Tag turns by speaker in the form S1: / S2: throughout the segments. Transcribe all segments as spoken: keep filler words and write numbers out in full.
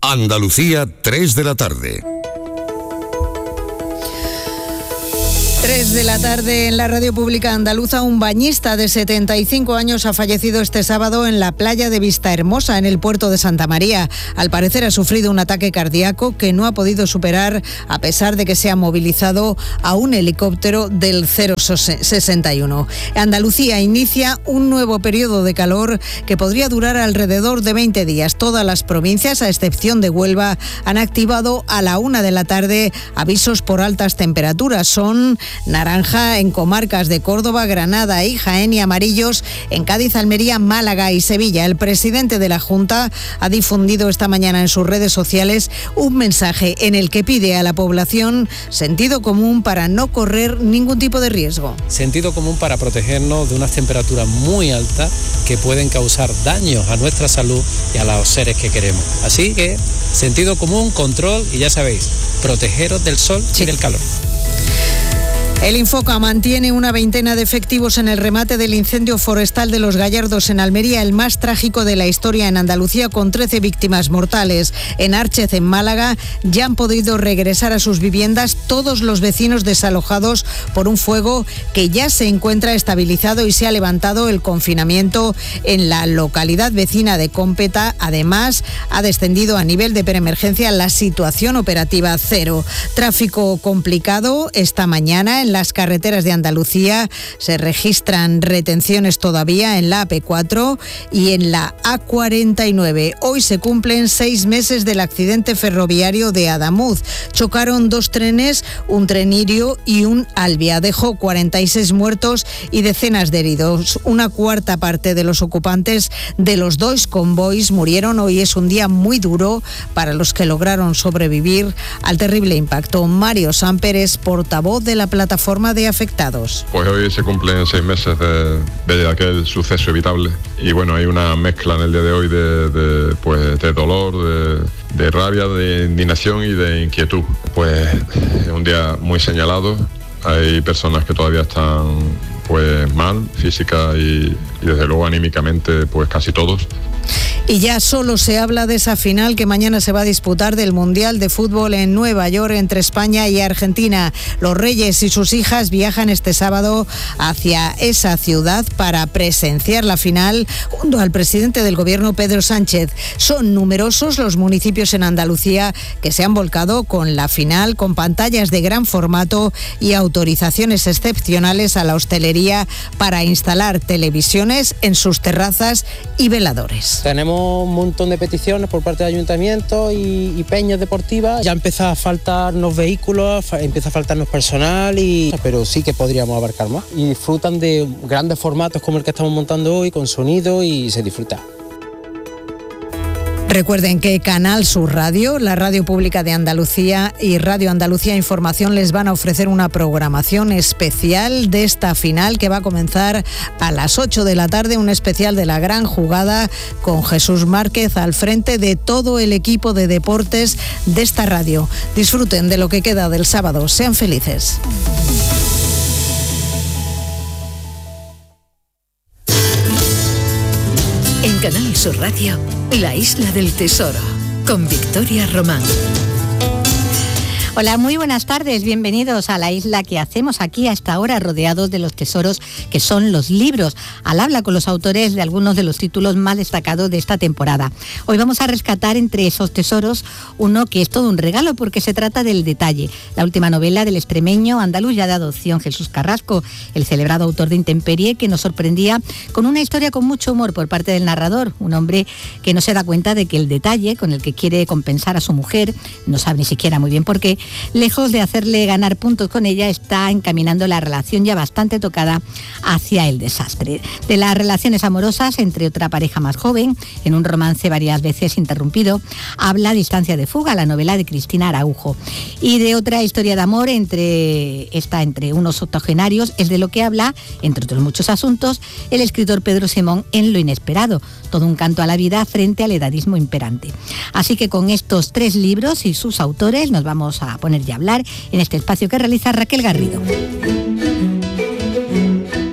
S1: Andalucía, tres de la tarde.
S2: tres de la tarde en la radio pública andaluza. Un bañista de setenta y cinco años ha fallecido este sábado en la playa de Vistahermosa, en el puerto de Santa María. Al parecer ha sufrido un ataque cardíaco que no ha podido superar a pesar de que se ha movilizado a un helicóptero del cero sesenta y uno. Andalucía inicia un nuevo periodo de calor que podría durar alrededor de veinte días. Todas las provincias, a excepción de Huelva, han activado a la una de la tarde avisos por altas temperaturas. Son naranja en comarcas de Córdoba, Granada y Jaén, y amarillos en Cádiz, Almería, Málaga y Sevilla. El presidente de la Junta ha difundido esta mañana en sus redes sociales un mensaje en el que pide a la población sentido común para no correr ningún tipo de riesgo.
S3: Sentido común para protegernos de unas temperaturas muy altas que pueden causar daños a nuestra salud y a los seres que queremos. Así que sentido común, control y ya sabéis, protegeros del sol sí. y del calor.
S2: El Infoca mantiene una veintena de efectivos en el remate del incendio forestal de Los Gallardos en Almería, el más trágico de la historia en Andalucía, con trece víctimas mortales. En Árchez, en Málaga, ya han podido regresar a sus viviendas todos los vecinos desalojados por un fuego que ya se encuentra estabilizado, y se ha levantado el confinamiento en la localidad vecina de Cómpeta. Además, ha descendido a nivel de preemergencia la situación operativa cero. Tráfico complicado esta mañana en las carreteras de Andalucía. Se registran retenciones todavía en la A P cuatro y en la A cuarenta y nueve. Hoy se cumplen seis meses del accidente ferroviario de Adamuz. Chocaron dos trenes, un Trenirio y un Albia. Dejó cuarenta y seis muertos y decenas de heridos. Una cuarta parte de los ocupantes de los dos convoys murieron. Hoy es un día muy duro para los que lograron sobrevivir al terrible impacto. Mario Samper es portavoz de la plataforma forma de afectados.
S4: Pues hoy se cumplen seis meses de, de aquel suceso evitable, y bueno, hay una mezcla en el día de hoy de, de, pues, de dolor, de, de rabia, de indignación y de inquietud. Pues es un día muy señalado. Hay personas que todavía están pues mal, física y, y desde luego anímicamente, pues casi todos.
S2: Y ya solo se habla de esa final que mañana se va a disputar del Mundial de Fútbol en Nueva York entre España y Argentina. Los Reyes y sus hijas viajan este sábado hacia esa ciudad para presenciar la final junto al presidente del Gobierno, Pedro Sánchez. Son numerosos los municipios en Andalucía que se han volcado con la final, con pantallas de gran formato y autorizaciones excepcionales a la hostelería para instalar televisiones en sus terrazas y veladores.
S5: Tenemos un montón de peticiones por parte del ayuntamiento y, y peñas deportivas. Ya empieza a faltarnos vehículos, empieza a faltarnos personal, y, pero sí que podríamos abarcar más. Y disfrutan de grandes formatos como el que estamos montando hoy, con sonido, y se disfruta.
S2: Recuerden que Canal Sur Radio, la radio pública de Andalucía y Radio Andalucía Información les van a ofrecer una programación especial de esta final que va a comenzar a las ocho de la tarde, un especial de la gran jugada con Jesús Márquez al frente de todo el equipo de deportes de esta radio. Disfruten de lo que queda del sábado, sean felices.
S6: En Canal Sur Radio, La Isla del Tesoro, con Victoria Román.
S7: Hola, muy buenas tardes, bienvenidos a la isla que hacemos aquí a esta hora, rodeados de los tesoros que son los libros, al habla con los autores de algunos de los títulos más destacados de esta temporada. Hoy vamos a rescatar entre esos tesoros uno que es todo un regalo porque se trata del Detalle, la última novela del extremeño andaluz ya de adopción Jesús Carrasco, el celebrado autor de Intemperie, que nos sorprendía con una historia con mucho humor por parte del narrador, un hombre que no se da cuenta de que el detalle con el que quiere compensar a su mujer, no sabe ni siquiera muy bien por qué, lejos de hacerle ganar puntos con ella, está encaminando la relación ya bastante tocada hacia el desastre. De las relaciones amorosas entre otra pareja más joven, en un romance varias veces interrumpido, habla Distancia de fuga, la novela de Cristina Araujo. Y de otra historia de amor entre esta entre unos octogenarios es de lo que habla, entre otros muchos asuntos, el escritor Pedro Simón en Lo inesperado, todo un canto a la vida frente al edadismo imperante. Así que con estos tres libros y sus autores nos vamos a poner ya a hablar en este espacio que realiza Raquel Garrido.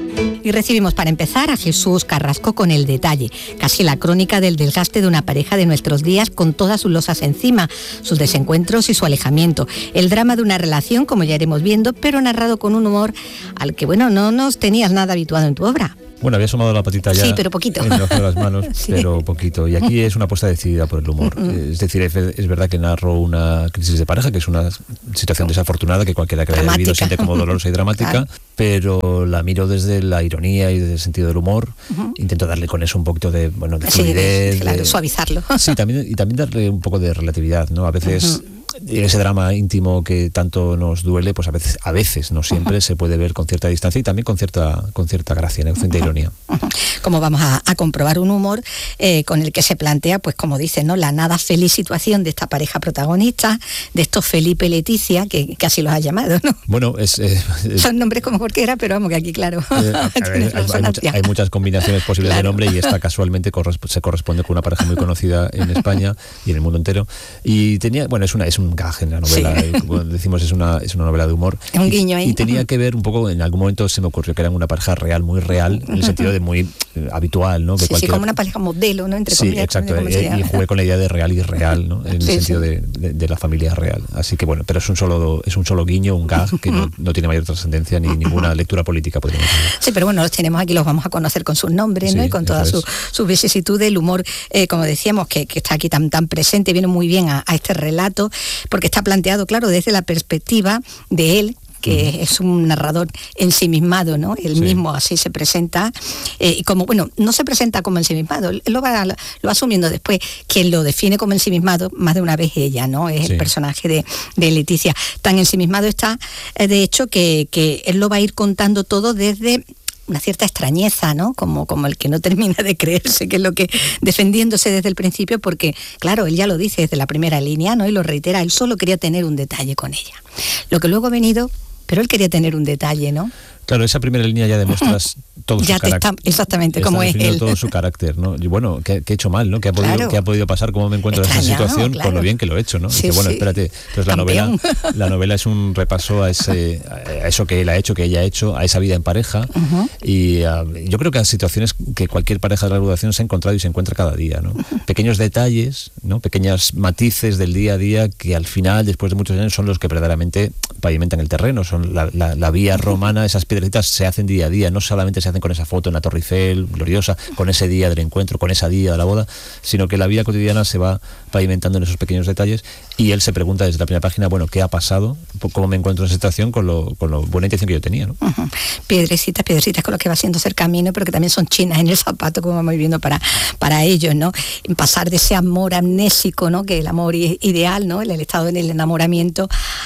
S7: Y recibimos para empezar a Jesús Carrasco con El detalle, casi la crónica del desgaste de una pareja de nuestros días con todas sus losas encima, sus desencuentros y su alejamiento. El drama de una relación, como ya iremos viendo, pero narrado con un humor al que, bueno, no nos tenías nada habituado en tu obra.
S8: Bueno, había asomado la patita ya.
S7: Sí, pero poquito.
S8: En de las manos,
S7: sí.
S8: pero poquito. Y aquí es una apuesta decidida por el humor. Uh-huh. Es decir, es, es verdad que narro una crisis de pareja, que es una situación desafortunada que cualquiera que la haya vivido siente como dolorosa y dramática, claro. Pero la miro desde la ironía y desde el sentido del humor. Uh-huh. Intento darle con eso un poquito de, bueno, de fluidez.
S7: Sí, claro,
S8: de,
S7: suavizarlo.
S8: Sí, también, y también darle un poco de relatividad, ¿no? A veces... Uh-huh. Ese drama íntimo que tanto nos duele, pues a veces, a veces no siempre, uh-huh. se puede ver con cierta distancia y también con cierta, con cierta gracia, con cierta uh-huh. ironía.
S7: Uh-huh. Como vamos a, a comprobar un humor eh, con el que se plantea, pues como dicen, ¿no?, la nada feliz situación de esta pareja protagonista, de estos Felipe y Leticia, que casi los ha llamado, ¿no?
S8: Bueno, es... Eh, es
S7: son nombres como cualquiera, pero vamos que aquí, claro.
S8: Eh, hay, hay, hay, mucha, hay muchas combinaciones posibles, claro, de nombre, y esta casualmente corresp- se corresponde con una pareja muy conocida en España y en el mundo entero. Y tenía, bueno, es una es un gag en la novela. Sí. Como decimos, es una, es una novela de humor.
S7: Un guiño ahí.
S8: Y, y tenía que ver un poco, en algún momento se me ocurrió que eran una pareja real, muy real, en el sentido de muy eh, habitual, ¿no? Que
S7: sí,
S8: cualquier...
S7: sí, como una pareja modelo, ¿no? Entre
S8: sí,
S7: comillas,
S8: exacto. Eh, y jugué con la idea de real y real, ¿no? En
S7: sí,
S8: el sentido
S7: sí.
S8: de, de, de la familia real. Así que bueno, pero es un solo, es un solo guiño, un gag que no, no tiene mayor trascendencia ni ninguna lectura política, podríamos decir.
S7: Sí, pero bueno, los tenemos aquí, los vamos a conocer con sus nombres, ¿no? Sí, y con toda su, su vicisitud, el humor, eh, como decíamos, que, que está aquí tan, tan presente, viene muy bien a, a este relato, porque está planteado, claro, desde la perspectiva de él, que uh-huh. es un narrador ensimismado, ¿no? Él sí. mismo así se presenta, eh, y como, bueno, no se presenta como ensimismado, él lo va, lo va asumiendo después. Quien lo define como ensimismado, más de una vez ella, ¿no? Es sí. el personaje de, de Leticia. Tan ensimismado está, eh, de hecho, que, que él lo va a ir contando todo desde una cierta extrañeza, ¿no? Como, como el que no termina de creerse, que es lo que, defendiéndose desde el principio, porque, claro, él ya lo dice desde la primera línea, ¿no? Y lo reitera, él solo quería tener un detalle con ella. Lo que luego ha venido, pero él quería tener un detalle, ¿no?
S8: Claro, esa primera línea ya demuestras todo
S7: ya
S8: su carácter.
S7: Está, exactamente, como es él.
S8: Todo su carácter, ¿no? Y bueno, ¿qué, qué he hecho mal, ¿no? ¿Qué ha podido,
S7: claro.
S8: ¿qué ha podido pasar? ¿Cómo me encuentro en esa situación? Claro. Con lo bien que lo he hecho, ¿no?
S7: Sí,
S8: y que bueno,
S7: sí.
S8: espérate. Entonces la novela, la novela es un repaso a ese, a eso que él ha hecho, que ella ha hecho, a esa vida en pareja. Uh-huh. Y uh, yo creo que a situaciones que cualquier pareja de larga duración se ha encontrado y se encuentra cada día, ¿no? Uh-huh. Pequeños detalles, ¿no? Pequeños matices del día a día que al final, después de muchos años, son los que verdaderamente pavimentan el terreno. Son la, la, la vía romana, esas piedrecitas se hacen día a día, no solamente se hacen con esa foto en la Torre Eiffel gloriosa, con ese día del encuentro, con ese día de la boda, sino que la vida cotidiana se va pavimentando en esos pequeños detalles, y él se pregunta desde la primera página, bueno, ¿qué ha pasado? ¿Cómo me encuentro en esa situación con lo, con lo buena intención que yo tenía, ¿no?
S7: Uh-huh. Piedrecitas, piedrecitas con lo que va haciendo ser camino, pero que también son chinas en el zapato, como vamos viendo para, para ellos, ¿no? En pasar de ese amor amnésico, ¿no? Que el amor ideal, ¿no? El, el estado en el enamoramiento,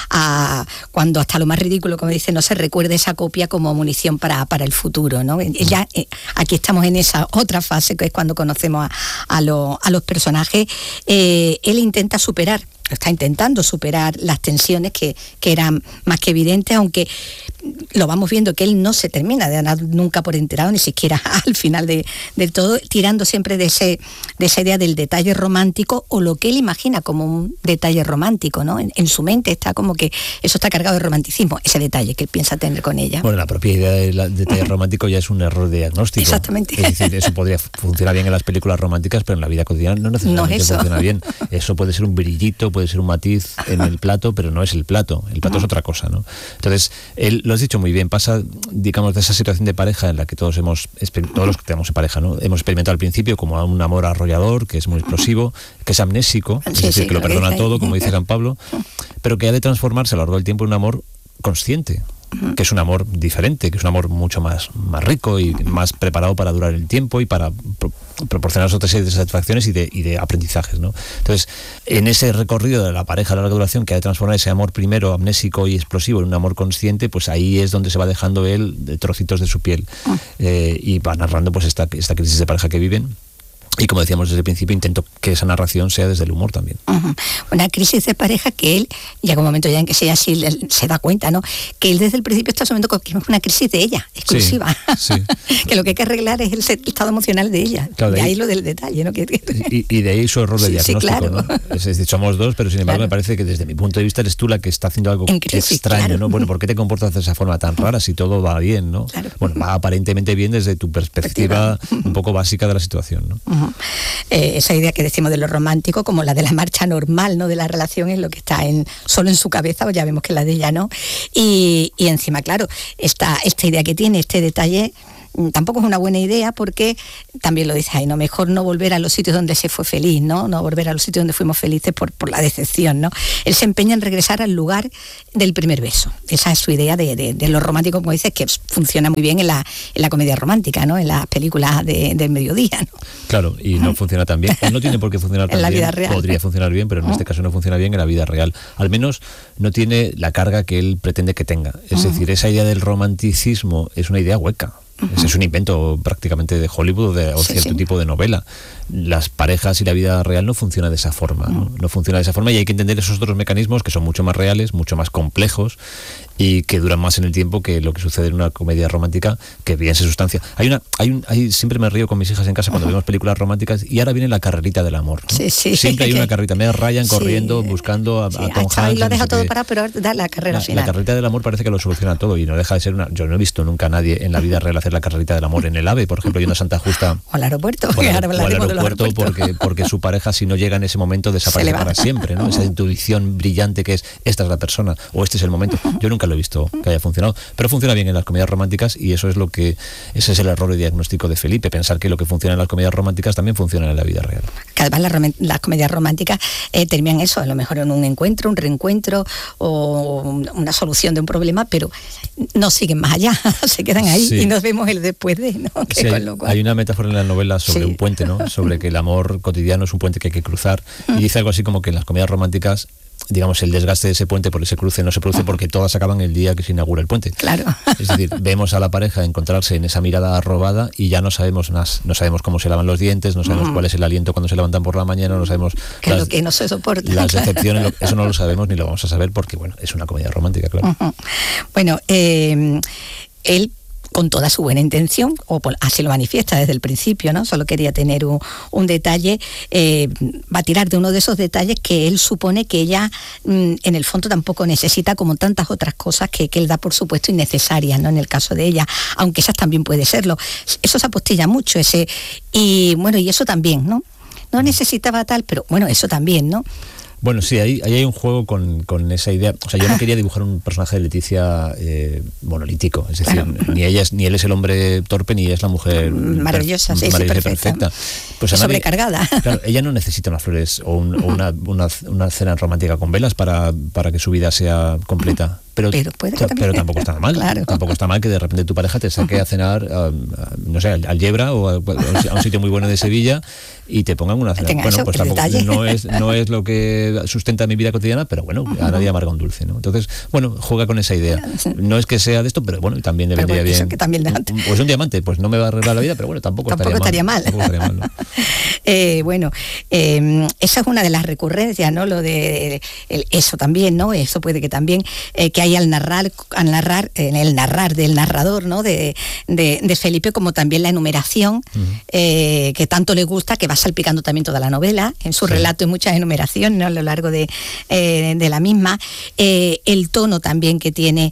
S7: a cuando hasta lo más ridículo, como dice, no se recuerde esa copia como munición para, para el futuro, ¿no? Ya eh, aquí estamos en esa otra fase, que es cuando conocemos a, a, lo, a los personajes. Eh, él intenta superar, está intentando superar las tensiones que, que eran más que evidentes, aunque lo vamos viendo que él no se termina de dar nunca por enterado, ni siquiera al final de, del todo, tirando siempre de ese de esa idea del detalle romántico, o lo que él imagina como un detalle romántico, ¿no? En, en su mente está como que eso está cargado de romanticismo, ese detalle que él piensa tener con ella.
S8: Bueno, la propia idea del detalle romántico ya es un error de diagnóstico.
S7: Exactamente.
S8: Es decir, eso podría funcionar bien en las películas románticas, pero en la vida cotidiana no necesariamente no es funciona bien. Eso puede ser un brillito, puede ser un matiz en el plato, pero no es el plato. El plato no. es otra cosa, ¿no? Entonces, él, lo has dicho muy bien, pasa, digamos, de esa situación de pareja en la que todos hemos, todos los que tenemos en pareja, ¿no? Hemos experimentado al principio como un amor arrollador, que es muy explosivo, que es amnésico, es
S7: sí,
S8: decir,
S7: sí,
S8: que lo perdona ahí. todo, como dice San Pablo, pero que ha de transformarse a lo largo del tiempo en un amor consciente, que es un amor diferente, que es un amor mucho más, más rico y más preparado para durar el tiempo y para pro, proporcionar otra serie de satisfacciones y de, y de aprendizajes, ¿no? Entonces, en ese recorrido de la pareja a larga duración, que ha de transformar ese amor primero amnésico y explosivo en un amor consciente, pues ahí es donde se va dejando él de trocitos de su piel, eh, y va narrando pues esta, esta crisis de pareja que viven. Y como decíamos desde el principio, intento que esa narración sea desde el humor también.
S7: Uh-huh. Una crisis de pareja que él, llega un momento ya en que sea así, se da cuenta, ¿no? Que él desde el principio está asumiendo que es una crisis de ella, exclusiva. Sí, sí. Que lo que hay que arreglar es el estado emocional de ella. Claro, de, de ahí, ahí lo del detalle, ¿no? Que,
S8: y, y de ahí su error de sí, diagnóstico, sí, claro. ¿no? Es decir, somos dos, pero sin embargo claro. me parece que desde mi punto de vista eres tú la que está haciendo algo crisis, extraño, claro. ¿no? Bueno, ¿por qué te comportas de esa forma tan rara si todo va bien, ¿no? Claro. Bueno, va aparentemente bien desde tu perspectiva un poco básica de la situación, ¿no?
S7: Uh-huh. eh, esa idea que decimos de lo romántico como la de la marcha normal, ¿no? De la relación es lo que está en, solo en su cabeza, pues ya vemos que la de ella no. Y, y encima, claro, esta, esta idea que tiene, este detalle, tampoco es una buena idea porque también lo dice ahí, ¿no? Mejor no volver a los sitios donde se fue feliz, ¿no? No volver a los sitios donde fuimos felices por, por la decepción, ¿no? Él se empeña en regresar al lugar del primer beso. Esa es su idea de, de, de lo romántico, como dices, que funciona muy bien en la, en la comedia romántica, ¿no? En las películas de, del mediodía, ¿no?
S8: Claro, y no funciona tan bien. No tiene por qué funcionar tan
S7: en la
S8: bien.
S7: Vida real.
S8: Podría funcionar bien, pero en uh-huh. este caso no funciona bien en la vida real. Al menos no tiene la carga que él pretende que tenga. Es uh-huh. decir, esa idea del romanticismo es una idea hueca. Uh-huh. Ese es un invento prácticamente de Hollywood de, o sí, cierto sí. tipo de novela. Las parejas y la vida real no funciona de esa forma, ¿no? no funciona de esa forma y hay que entender esos otros mecanismos que son mucho más reales, mucho más complejos y que duran más en el tiempo que lo que sucede en una comedia romántica que bien se sustancia. Hay una, hay un, hay, siempre me río con mis hijas en casa cuando uh-huh. vemos películas románticas y ahora viene la carrerita del amor, ¿no?
S7: Sí, sí.
S8: Siempre hay una carrerita, me Ryan corriendo, sí. buscando a, sí. a Tom Hanks.
S7: Y lo deja todo parado, pero da la carrera
S8: la,
S7: final.
S8: La carrerita del amor parece que lo soluciona todo y no deja de ser una... Yo no he visto nunca a nadie en la vida real hacer la carrerita del amor en el AVE, por ejemplo, yendo a Santa Justa.
S7: O al aeropuerto.
S8: O al, o al aeropuerto porque, porque su pareja, si no llega en ese momento, desaparece para siempre, ¿no? Esa intuición brillante que es, esta es la persona, o este es el momento. Yo nunca lo he visto que haya funcionado, pero funciona bien en las comedias románticas y eso es lo que, ese es el error de diagnóstico de Felipe, pensar que lo que funciona en las comedias románticas también funciona en la vida real.
S7: Que además las, rom- las comedias románticas eh, terminan eso, a lo mejor en un encuentro, un reencuentro o una solución de un problema, pero no siguen más allá, se quedan ahí sí. y nos vemos el después de, ¿no? Que
S8: sí,
S7: con
S8: hay,
S7: lo cual...
S8: hay una metáfora en la novela sobre sí. un puente, ¿no? Sobre que el amor cotidiano es un puente que hay que cruzar y dice algo así como que en las comedias románticas, digamos, el desgaste de ese puente por ese cruce no se produce porque todas acaban el día que se inaugura el puente.
S7: Claro.
S8: Es decir, vemos a la pareja encontrarse en esa mirada robada y ya no sabemos más, no sabemos cómo se lavan los dientes, no sabemos mm. cuál es el aliento cuando se levantan por la mañana, no sabemos
S7: que las, lo que no se soporta.
S8: Las decepciones, eso no lo sabemos ni lo vamos a saber porque, bueno, es una comedia romántica, claro.
S7: Uh-huh. Bueno, eh, él con toda su buena intención, o por, así lo manifiesta desde el principio, ¿no? Solo quería tener un, un detalle, eh, va a tirar de uno de esos detalles que él supone que ella, mm, en el fondo, tampoco necesita, como tantas otras cosas que, que él da por supuesto innecesarias, ¿no? En el caso de ella, aunque esas también puede serlo. Eso se apostilla mucho, ese, y bueno, y eso también, ¿no? No necesitaba tal, pero bueno, eso también, ¿no?
S8: Bueno, sí, ahí, ahí hay un juego con, con esa idea. O sea, yo no quería dibujar un personaje de Leticia eh, monolítico. Es decir, claro. ni ella es, ni él es el hombre torpe, ni ella es la mujer
S7: maravillosa,
S8: per,
S7: sí,
S8: maravillosa
S7: sí, perfecta.
S8: perfecta. Pues
S7: sobrecargada.
S8: Claro, ella no necesita unas flores o, un, o una, una, una cena romántica con velas para, para que su vida sea completa. Pero,
S7: pero, puede
S8: t- pero tampoco está mal.
S7: Claro.
S8: Tampoco está mal que de repente tu pareja te saque a cenar, a, a, no sé, al, al Yebra o a, a un sitio muy bueno de Sevilla y te pongan una cena. Bueno, pues tampoco no es, no es lo que sustenta mi vida cotidiana, pero bueno, a nadie amarga un dulce, ¿no? Entonces, bueno, juega con esa idea. No es que sea de esto, pero bueno, también le vendría bueno, bien.
S7: Que también
S8: pues un diamante, pues no me va a arreglar la vida, pero bueno, tampoco,
S7: tampoco
S8: estaría,
S7: estaría mal.
S8: mal. Tampoco estaría mal, ¿no?
S7: eh, bueno, eh, esa es una de las recurrencias, ¿no? Lo de el, eso también, ¿no? Eso puede que también, eh, que hay al narrar, al narrar, en el narrar del narrador, ¿no? De, de, de Felipe, como también la enumeración, uh-huh. eh, que tanto le gusta, que va salpicando también toda la novela, en su sí. relato hay muchas enumeraciones, ¿no? A lo largo de, eh, de la misma, eh, el tono también que tiene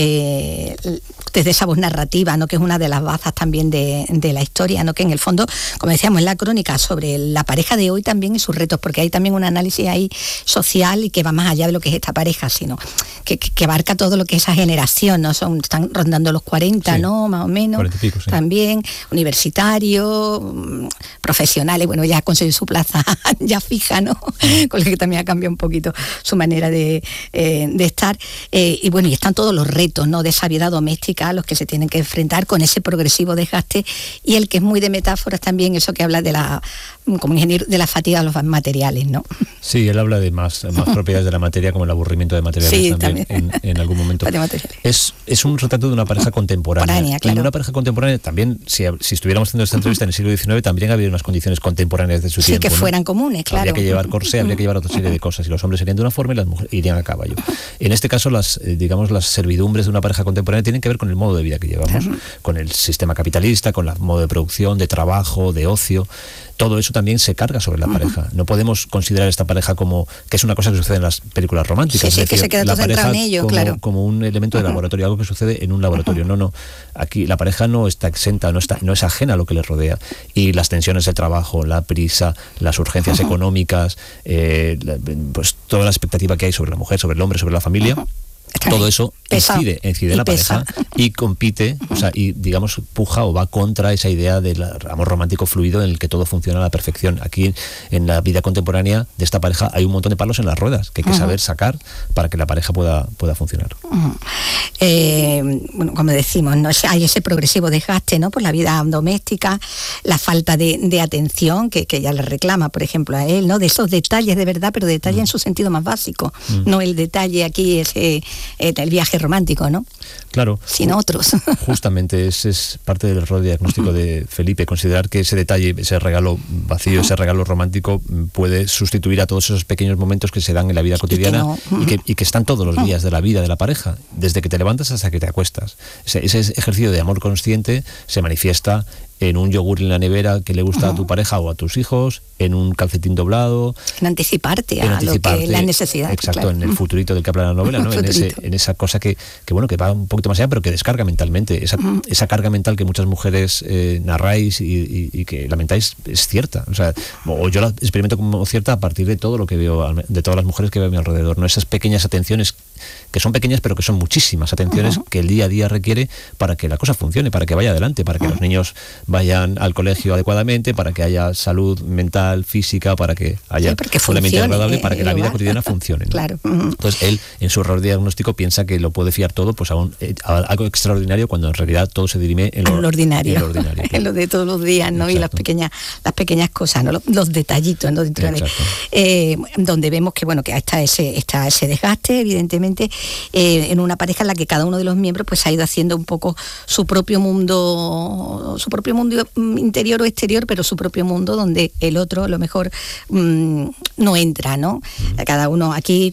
S7: eh, desde esa voz narrativa, ¿no? Que es una de las bazas también de, de la historia, ¿no? Que en el fondo, como decíamos, es la crónica sobre la pareja de hoy también y sus retos, porque hay también un análisis ahí social y que va más allá de lo que es esta pareja, sino que, que, que abarca todo lo que es esa generación, ¿no? Son, están rondando los cuarenta, sí. ¿no? Más o menos.
S8: cuarenta y pico, sí.
S7: También, universitarios, profesionales, bueno, ya ha conseguido su plaza ya fija, ¿no? Con lo que también ha cambiado un poquito su manera de, eh, de estar. Eh, y bueno, y están todos los retos, ¿no? De esa vida doméstica a los que se tienen que enfrentar con ese progresivo desgaste y el que es muy de metáforas también, eso que habla de la como ingeniero, de la fatiga de los materiales, ¿no?
S8: Sí, él habla de más, más propiedades de la materia, como el aburrimiento de materiales
S7: sí,
S8: también, también. En, en algún momento. Es, es un retrato de una pareja contemporánea.
S7: Contemporánea, claro.
S8: Y una pareja contemporánea también, si, si estuviéramos haciendo esta entrevista en el siglo diecinueve, también habría unas condiciones contemporáneas de su
S7: sí,
S8: tiempo.
S7: Sí, que
S8: ¿no?
S7: fueran comunes, claro.
S8: Habría que llevar corsé, habría que llevar otra serie de cosas, y los hombres serían de una forma y las mujeres irían a caballo. En este caso, las eh, digamos las servidumbres de una pareja contemporánea tienen que ver con el modo de vida que llevamos, uh-huh. con el sistema capitalista, con el modo de producción, de trabajo, de ocio. Todo eso también se carga sobre la uh-huh. pareja. No podemos considerar esta pareja como que es una cosa que sucede en las películas románticas.
S7: Sí, sí,
S8: es decir,
S7: que se queda
S8: la
S7: todo
S8: pareja
S7: centrado en ello,
S8: como,
S7: claro.
S8: como un elemento de uh-huh. laboratorio, algo que sucede en un laboratorio. Uh-huh. No, no. Aquí la pareja no está exenta, no está, no es ajena a lo que le rodea. Y las tensiones de trabajo, la prisa, las urgencias uh-huh. económicas, eh, pues toda la expectativa que hay sobre la mujer, sobre el hombre, sobre la familia. Uh-huh. Todo eso incide, incide en la pareja y compite, uh-huh. o sea, y digamos puja o va contra esa idea del amor romántico fluido en el que todo funciona a la perfección. Aquí en la vida contemporánea de esta pareja hay un montón de palos en las ruedas que hay que uh-huh. saber sacar para que la pareja pueda, pueda funcionar.
S7: Uh-huh. Eh, bueno, como decimos, ¿no? Hay ese progresivo desgaste, ¿no? Por la vida doméstica, la falta de, de atención que, que ella le reclama, por ejemplo, a él, ¿no? De esos detalles de verdad, pero detalles uh-huh. en su sentido más básico, uh-huh. no el detalle aquí, ese el viaje romántico, ¿no?
S8: Claro.
S7: Sino otros.
S8: Justamente ese es parte del error diagnóstico de Felipe, considerar que ese detalle, ese regalo vacío, ese regalo romántico puede sustituir a todos esos pequeños momentos que se dan en la vida cotidiana y que, no. y que, y que están todos los días de la vida de la pareja, desde que te levantas hasta que te acuestas. Ese, ese ejercicio de amor consciente se manifiesta en un yogur en la nevera que le gusta uh-huh. a tu pareja o a tus hijos, en un calcetín doblado.
S7: En anticiparte a anticiparte, lo que las necesidades.
S8: Exacto,
S7: claro.
S8: en el futurito del que habla la novela, ¿no? en, ese, en esa cosa que, que, bueno, que va un poquito más allá, pero que descarga mentalmente. Esa, uh-huh. esa carga mental que muchas mujeres eh, narráis y, y, y que lamentáis es cierta. O sea, o yo la experimento como cierta a partir de todo lo que veo, de todas las mujeres que veo a mi alrededor, ¿no? Esas pequeñas atenciones que son pequeñas pero que son muchísimas atenciones uh-huh. que el día a día requiere para que la cosa funcione, para que vaya adelante, para que uh-huh. los niños vayan al colegio adecuadamente, para que haya salud mental, física, para que haya
S7: sí,
S8: un ambiente agradable,
S7: eh,
S8: para que la vida cotidiana funcione, ¿no?
S7: Claro.
S8: Entonces él, en su error diagnóstico, piensa que lo puede fiar todo pues a, un, a algo extraordinario, cuando en realidad todo se dirime en lo,
S7: en lo ordinario,
S8: en lo, ordinario,
S7: en lo de todos los días, ¿no? Exacto. Y las pequeñas las pequeñas cosas, ¿no? Los, los detallitos, ¿no? Dentro de, eh, donde vemos que bueno que está ese está ese desgaste, evidentemente, eh, en una pareja en la que cada uno de los miembros pues ha ido haciendo un poco su propio mundo, su propio mundo interior o exterior, pero su propio mundo donde el otro a lo mejor mmm, no entra, ¿no? Uh-huh. Cada uno aquí,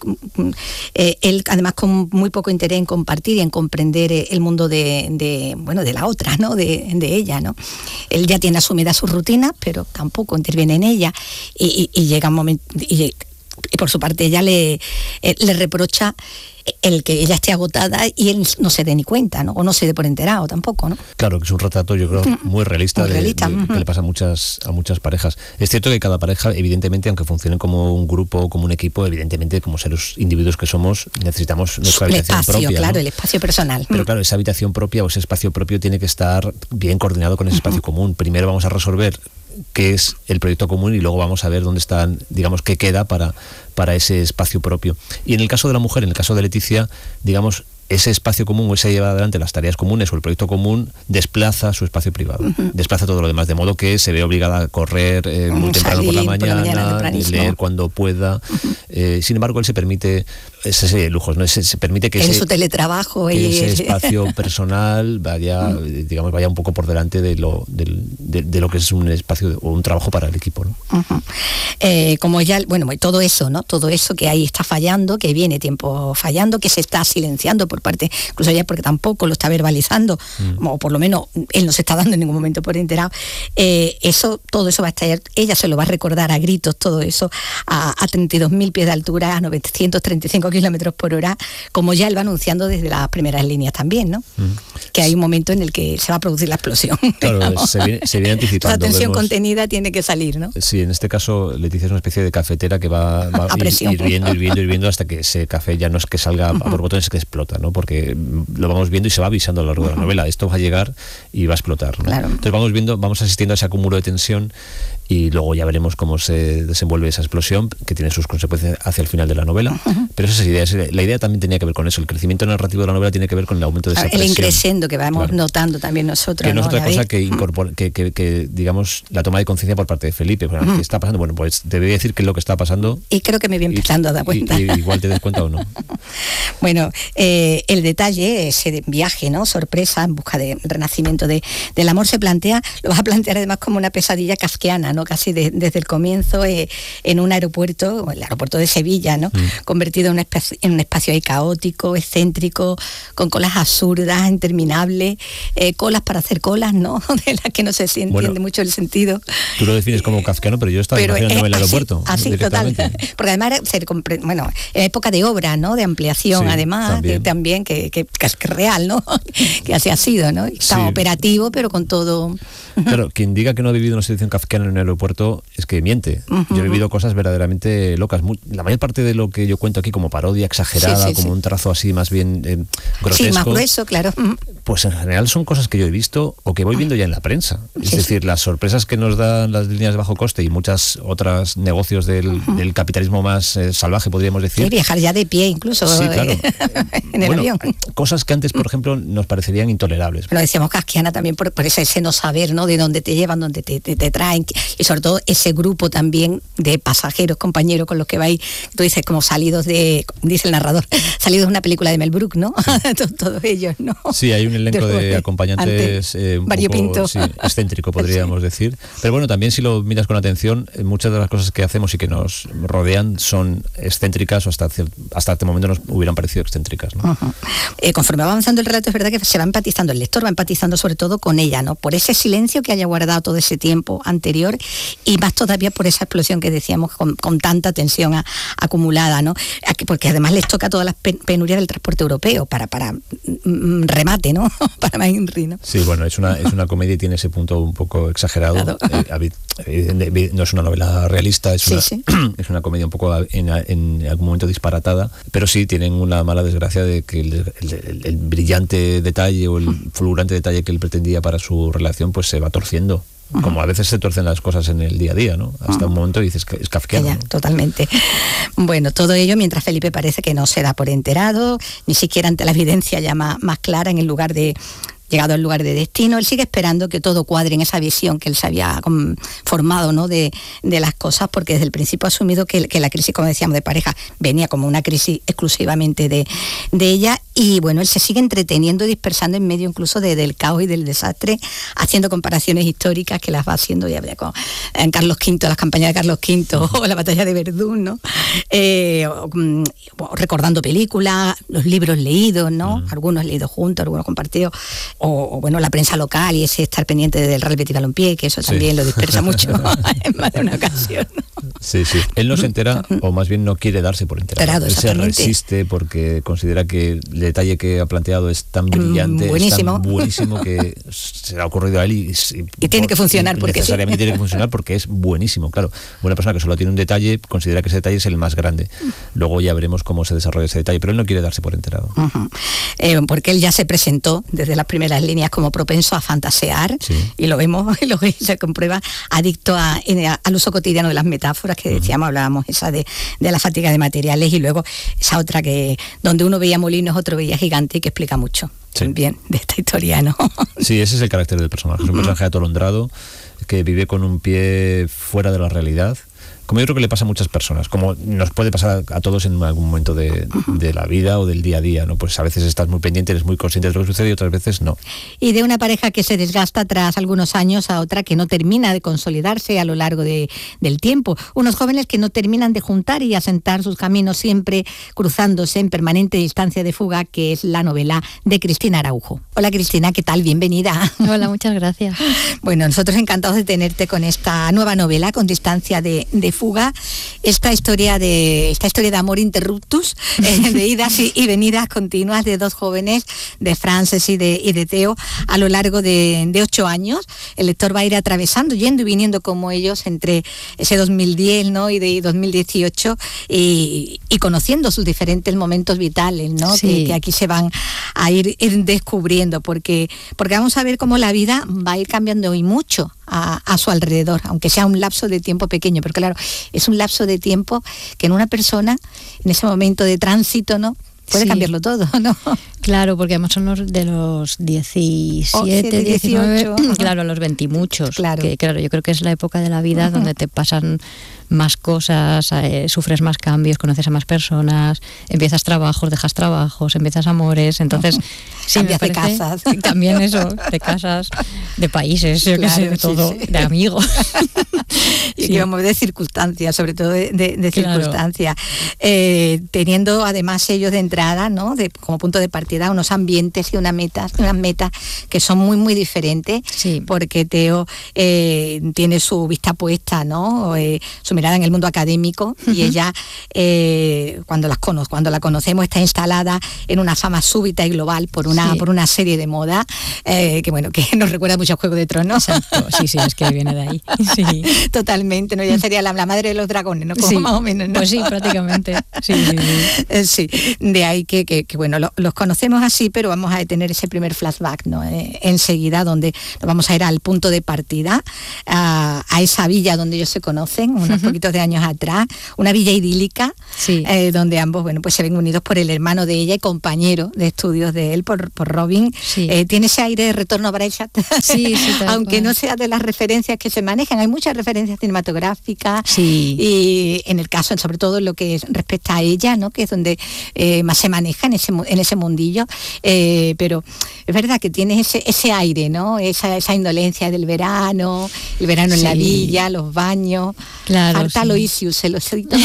S7: eh, él además con muy poco interés en compartir y en comprender el mundo de, de bueno, de la otra, ¿no? De, de ella, ¿no? Él ya tiene asumida sus rutinas, pero tampoco interviene en ella y, y, y llega un momento y, y por su parte ella le, eh, le reprocha el que ella esté agotada y él no se dé ni cuenta, ¿no? O no se dé por enterado tampoco, ¿no?
S8: Claro, que es un retrato, yo creo, muy realista,
S7: muy realista.
S8: De, de, que le pasa a muchas, a muchas parejas. Es cierto que cada pareja, evidentemente, aunque funcionen como un grupo, como un equipo, evidentemente, como seres individuos que somos, necesitamos nuestra
S7: el
S8: habitación
S7: espacio,
S8: propia,
S7: claro,
S8: ¿no?
S7: el espacio personal.
S8: Pero claro, esa habitación propia o ese espacio propio tiene que estar bien coordinado con ese espacio uh-huh. común. Primero vamos a resolver qué es el proyecto común y luego vamos a ver dónde están, digamos, qué queda para, para ese espacio propio. Y en el caso de la mujer, en el caso de Leticia, digamos, ese espacio común o ese llevar adelante las tareas comunes o el proyecto común desplaza su espacio privado, uh-huh. desplaza todo lo demás, de modo que se ve obligada a correr eh, muy temprano por la mañana, por la mañana leer cuando pueda. Uh-huh. Eh, sin embargo, él se permite esa serie de lujos, ¿no? Ese, se permite que
S7: en
S8: ese,
S7: su teletrabajo
S8: que
S7: y
S8: ese espacio personal vaya, uh-huh. digamos, vaya un poco por delante de lo, de, de, de lo que es un espacio o un trabajo para el equipo, ¿no?
S7: Uh-huh. Eh, como ya, bueno, todo eso, ¿no? Todo eso que ahí está fallando, que viene tiempo fallando, que se está silenciando por parte, incluso ya porque tampoco lo está verbalizando, mm. o por lo menos él no se está dando en ningún momento por enterado, eh, eso, todo eso va a estallar, ella se lo va a recordar a gritos, todo eso, a, a treinta y dos mil pies de altura, a novecientos treinta y cinco kilómetros por hora, como ya él va anunciando desde las primeras líneas también, ¿no? Mm. Que hay un momento en el que se va a producir la explosión.
S8: Claro, se viene, se viene anticipando.
S7: La tensión
S8: vemos,
S7: contenida tiene que salir, ¿no?
S8: Sí, en este caso Leticia es una especie de cafetera que va, va
S7: a presión.
S8: hirviendo, hirviendo, hirviendo hasta que ese café ya no es que salga uh-huh. a por botones, es que explota, ¿no? Porque lo vamos viendo y se va avisando a lo largo uh-huh. de la novela, esto va a llegar y va a explotar, ¿no?
S7: Claro.
S8: Entonces vamos viendo, vamos asistiendo a ese acúmulo de tensión y luego ya veremos cómo se desenvuelve esa explosión, que tiene sus consecuencias hacia el final de la novela. Uh-huh. Pero esa es la idea. La idea también tenía que ver con eso. El crecimiento narrativo de la novela tiene que ver con el aumento de esa presión.
S7: El increscendo que vamos
S8: claro.
S7: notando también nosotros.
S8: Que no,
S7: ¿no?
S8: es otra cosa que, incorpora, que, que, que, digamos, la toma de conciencia por parte de Felipe. Bueno, uh-huh. ¿qué está pasando? Bueno, pues te voy a decir qué es lo que está pasando.
S7: Y creo que me voy empezando
S8: y,
S7: a dar cuenta.
S8: Y, y igual te des cuenta o no.
S7: Bueno, eh, el detalle, ese viaje, ¿no? Sorpresa en busca de renacimiento de, del amor se plantea, lo vas a plantear además como una pesadilla kafkiana, ¿no? Casi de, desde el comienzo eh, en un aeropuerto, el aeropuerto de Sevilla, ¿no? Mm. Convertido en un, espacio, en un espacio ahí caótico, excéntrico, con colas absurdas, interminables, eh, colas para hacer colas, ¿no? De las que no se entiende bueno, mucho el sentido.
S8: Tú lo defines como kafkiano, pero yo estaba pero imaginándome el aeropuerto.
S7: Así, así total. Porque además era ser, bueno, en época de obra, ¿no? De ampliación, sí, además, también, que, también que, que, que es real, ¿no? Que así ha sido, ¿no? Estaba sí. operativo, pero con todo.
S8: Claro, quien diga que no ha vivido una situación kafkiana en un aeropuerto es que miente. Uh-huh. Yo he vivido cosas verdaderamente locas. La mayor parte de lo que yo cuento aquí como parodia exagerada, sí, sí, como sí. un trazo así más bien eh, grotesco.
S7: Sí, más grueso, claro.
S8: Pues en general son cosas que yo he visto o que voy viendo ya en la prensa. Es sí, decir, sí. las sorpresas que nos dan las líneas de bajo coste y muchas otras negocios del, uh-huh. del capitalismo más eh, salvaje, podríamos decir.
S7: Sí, viajar ya de pie incluso.
S8: Sí, claro.
S7: En el
S8: bueno,
S7: avión.
S8: Cosas que antes, por ejemplo, nos parecerían intolerables.
S7: Lo decíamos kafkiana también por, por ese, ese no saber, ¿no? De dónde te llevan, dónde te, te, te traen. Y sobre todo ese grupo también de pasajeros, compañeros con los que vais, tú dices, como salidos de, dice el narrador, salidos de una película de Mel Brooks, ¿no? Sí. Todos ellos, ¿no?
S8: Sí, hay un elenco de, de acompañantes eh, un poco sí, excéntrico, podríamos sí. decir. Pero bueno, también si lo miras con atención, muchas de las cosas que hacemos y que nos rodean son excéntricas o hasta, hasta este momento nos hubieran parecido excéntricas, ¿no?
S7: Uh-huh. Eh, conforme va avanzando el relato, es verdad que se va empatizando, el lector va empatizando sobre todo con ella, ¿no? Por ese silencio que haya guardado todo ese tiempo anterior y más todavía por esa explosión que decíamos con, con tanta tensión a, acumulada, ¿no? Porque además les toca todas las penurias del transporte europeo para, para mm, remate, ¿no? Para más Inri, ¿no?
S8: Sí, bueno, es una, es una comedia y tiene ese punto un poco exagerado. Claro. Eh, eh, no es una novela realista, es, sí, una, sí. es una comedia un poco en, en algún momento disparatada, pero sí tienen una mala desgracia de que el, el, el, el brillante detalle o el fulgurante detalle que él pretendía para su relación pues se va torciendo. Uh-huh. Como a veces se torcen las cosas en el día a día, ¿no? Hasta uh-huh. un momento dices que es kafkiano.
S7: Ya, ¿no? Totalmente. Bueno, todo ello mientras Felipe parece que no se da por enterado, ni siquiera ante la evidencia ya más, más clara en el lugar de... Llegado al lugar de destino, él sigue esperando que todo cuadre en esa visión que él se había formado, ¿no? de, de las cosas, porque desde el principio ha asumido que, que la crisis, como decíamos, de pareja venía como una crisis exclusivamente de, de ella, y bueno, él se sigue entreteniendo y dispersando en medio incluso de, del caos y del desastre, haciendo comparaciones históricas que las va haciendo ya, ya con en Carlos quinto, las campañas de Carlos quinto o la batalla de Verdún, ¿no? Eh, o, o, recordando películas, los libros leídos, ¿no? Uh-huh. Algunos leídos juntos, algunos compartidos. O, o bueno, la prensa local y ese estar pendiente del Real Betis Balompié, que eso también sí. lo dispersa mucho en más de una ocasión.
S8: Sí, sí. Él no se entera, o más bien no quiere darse por enterado. Él se resiste porque considera que el detalle que ha planteado es tan brillante,
S7: buenísimo.
S8: es tan buenísimo que se le ha ocurrido a él y,
S7: y, y tiene que funcionar.
S8: Y
S7: porque
S8: necesariamente
S7: sí.
S8: tiene que funcionar porque es buenísimo, claro. Una persona que solo tiene un detalle considera que ese detalle es el más grande. Luego ya veremos cómo se desarrolla ese detalle, pero él no quiere darse por enterado. Uh-huh.
S7: Eh, porque él ya se presentó desde las primeras líneas como propenso a fantasear, sí. y lo vemos, y lo se comprueba, adicto a, a, al uso cotidiano de las metáforas que decíamos, uh-huh. hablábamos esa de, de la fatiga de materiales, y luego esa otra que donde uno veía molinos, otro veía gigante, y que explica mucho sí. también de esta historia, ¿no?
S8: Sí, ese es el carácter del personaje, es un personaje atolondrado que vive con un pie fuera de la realidad, como yo creo que le pasa a muchas personas, como nos puede pasar a, a todos en algún momento de, de la vida o del día a día, ¿no? Pues a veces estás muy pendiente, eres muy consciente de lo que sucede y otras veces no.
S7: Y de una pareja que se desgasta tras algunos años a otra que no termina de consolidarse a lo largo de, del tiempo. Unos jóvenes que no terminan de juntar y asentar sus caminos, siempre cruzándose en permanente distancia de fuga, que es la novela de Cristina Araujo. Hola Cristina, ¿qué tal? Bienvenida.
S9: Hola, muchas gracias.
S7: Bueno, nosotros encantados de tenerte con esta nueva novela, Con distancia de, de fuga, esta historia de esta historia de amor interruptus, eh, de idas y, y venidas continuas de dos jóvenes, de Frances y de, y de Theo, a lo largo de, de ocho años. El lector va a ir atravesando, yendo y viniendo como ellos entre ese dos mil diez, ¿no? y de dos mil dieciocho, y, y conociendo sus diferentes momentos vitales, ¿no? Sí. Que, que aquí se van a ir, ir descubriendo, porque, porque vamos a ver cómo la vida va a ir cambiando y mucho a, a su alrededor, aunque sea un lapso de tiempo pequeño, pero claro, es un lapso de tiempo que en una persona, en ese momento de tránsito, ¿no? Puede sí. cambiarlo todo, ¿no?
S9: Claro, porque además son los de los diecisiete, diecinueve, claro, a los veinte muchos. Claro. Que, claro, yo creo que es la época de la vida uh-huh. donde te pasan más cosas, eh, sufres más cambios, conoces a más personas, empiezas trabajos, dejas trabajos, empiezas amores, entonces...
S7: Sí, cambias de casas.
S9: También eso, de casas, de países, yo claro, qué sé, de todo, sí, sí. de amigos.
S7: Y sí. que vamos de circunstancias, sobre todo de, de, de claro. circunstancias. Eh, teniendo además ellos de entrada, ¿no? De, como punto de partida, unos ambientes y unas metas, unas metas que son muy, muy diferentes, sí. porque Theo eh, tiene su vista puesta, ¿no? Eh, su mirada en el mundo académico, uh-huh. y ella, eh, cuando, las cono- cuando la conocemos, está instalada en una fama súbita y global por una, sí. por una serie de moda, eh, que bueno, que nos recuerda mucho a Juego de Tronos.
S9: Exacto, sí, sí, es que viene de ahí. Sí.
S7: Totalmente, ¿no? Ella sería la, la madre de los dragones, ¿no? Como
S9: sí.
S7: más o menos, ¿no?
S9: Pues sí, prácticamente. Sí, sí,
S7: sí. sí. De ahí que, que, que bueno, lo, los conocemos así, pero vamos a tener ese primer flashback, ¿no? Eh, enseguida, donde nos vamos a ir al punto de partida, a, a esa villa donde ellos se conocen, unos uh-huh. poquitos de años atrás, una villa idílica, sí. eh, donde ambos, bueno, pues se ven unidos por el hermano de ella y compañero de estudios de él, por, por Robin. Sí. Eh, tiene ese aire de retorno a Breitscheid, sí, sí, aunque no sea de las referencias que se manejan, hay muchas referencias cinematográficas, sí. y en el caso, sobre todo en lo que respecta a ella, ¿no? Que es donde eh, más se maneja en ese, en ese mundillo, eh, pero es verdad que tiene ese, ese aire, ¿no? Esa, esa indolencia del verano, el verano sí. en la villa, los baños,
S9: claro,
S7: falta
S9: sí.
S7: Aloysius, se lo cito.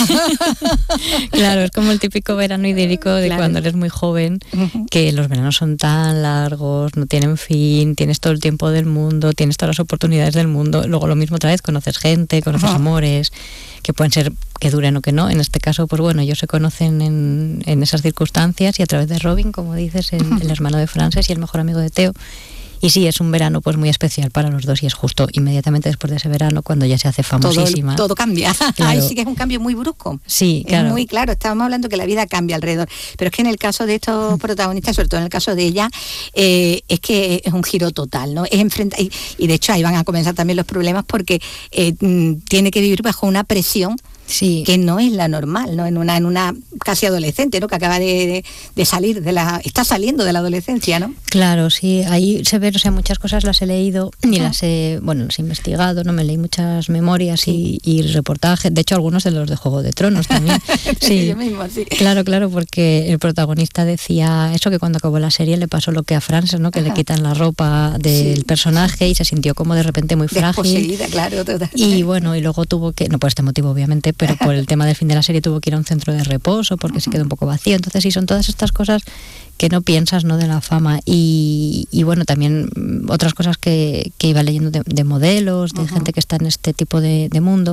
S9: Claro, es como el típico verano idílico de claro. cuando eres muy joven, uh-huh. que los veranos son tan largos, no tienen fin, tienes todo el tiempo del mundo, tienes todas las oportunidades del mundo, luego lo mismo otra vez, conoces gente, conoces uh-huh. amores, que pueden ser que duren o que no. En este caso, pues bueno, ellos se conocen en, en esas circunstancias y a través de Robin, como dices, el, uh-huh. el hermano de Frances y el mejor amigo de Theo. Y sí, es un verano pues muy especial para los dos, y es justo inmediatamente después de ese verano cuando ya se hace famosísima.
S7: Todo, todo cambia. Claro. Ahí sí que es un cambio muy brusco.
S9: Sí, claro.
S7: Es muy claro, estábamos hablando que la vida cambia alrededor. Pero es que en el caso de estos protagonistas, sobre todo en el caso de ella, eh, es que es un giro total, ¿no? Es enfrenta- y, y de hecho ahí van a comenzar también los problemas, porque eh, tiene que vivir bajo una presión sí. que no es la normal, ¿no? En una, en una casi adolescente, ¿no? Que acaba de, de, de salir de la, está saliendo de la adolescencia, ¿no?
S9: Claro, sí, ahí se ve, o sea, muchas cosas las he leído y uh-huh. las he, bueno, las he investigado, ¿no? Me leí muchas memorias sí. y, y reportajes, de hecho algunos de los de Juego de Tronos también.
S7: Sí, yo mismo, sí.
S9: Claro, claro, porque el protagonista decía eso, que cuando acabó la serie le pasó lo que a Frances, ¿no? Que uh-huh. le quitan la ropa del sí. personaje y se sintió como de repente muy frágil.
S7: Desposeída, claro, totalmente.
S9: Y bueno, y luego tuvo que, no por este motivo obviamente, pero por el tema del fin de la serie tuvo que ir a un centro de reposo porque uh-huh. se quedó un poco vacío. Entonces sí, son todas estas cosas que no piensas, ¿no? De la fama. Y, y bueno, también otras cosas que, que iba leyendo de, de modelos, de uh-huh. gente que está en este tipo de, de mundo.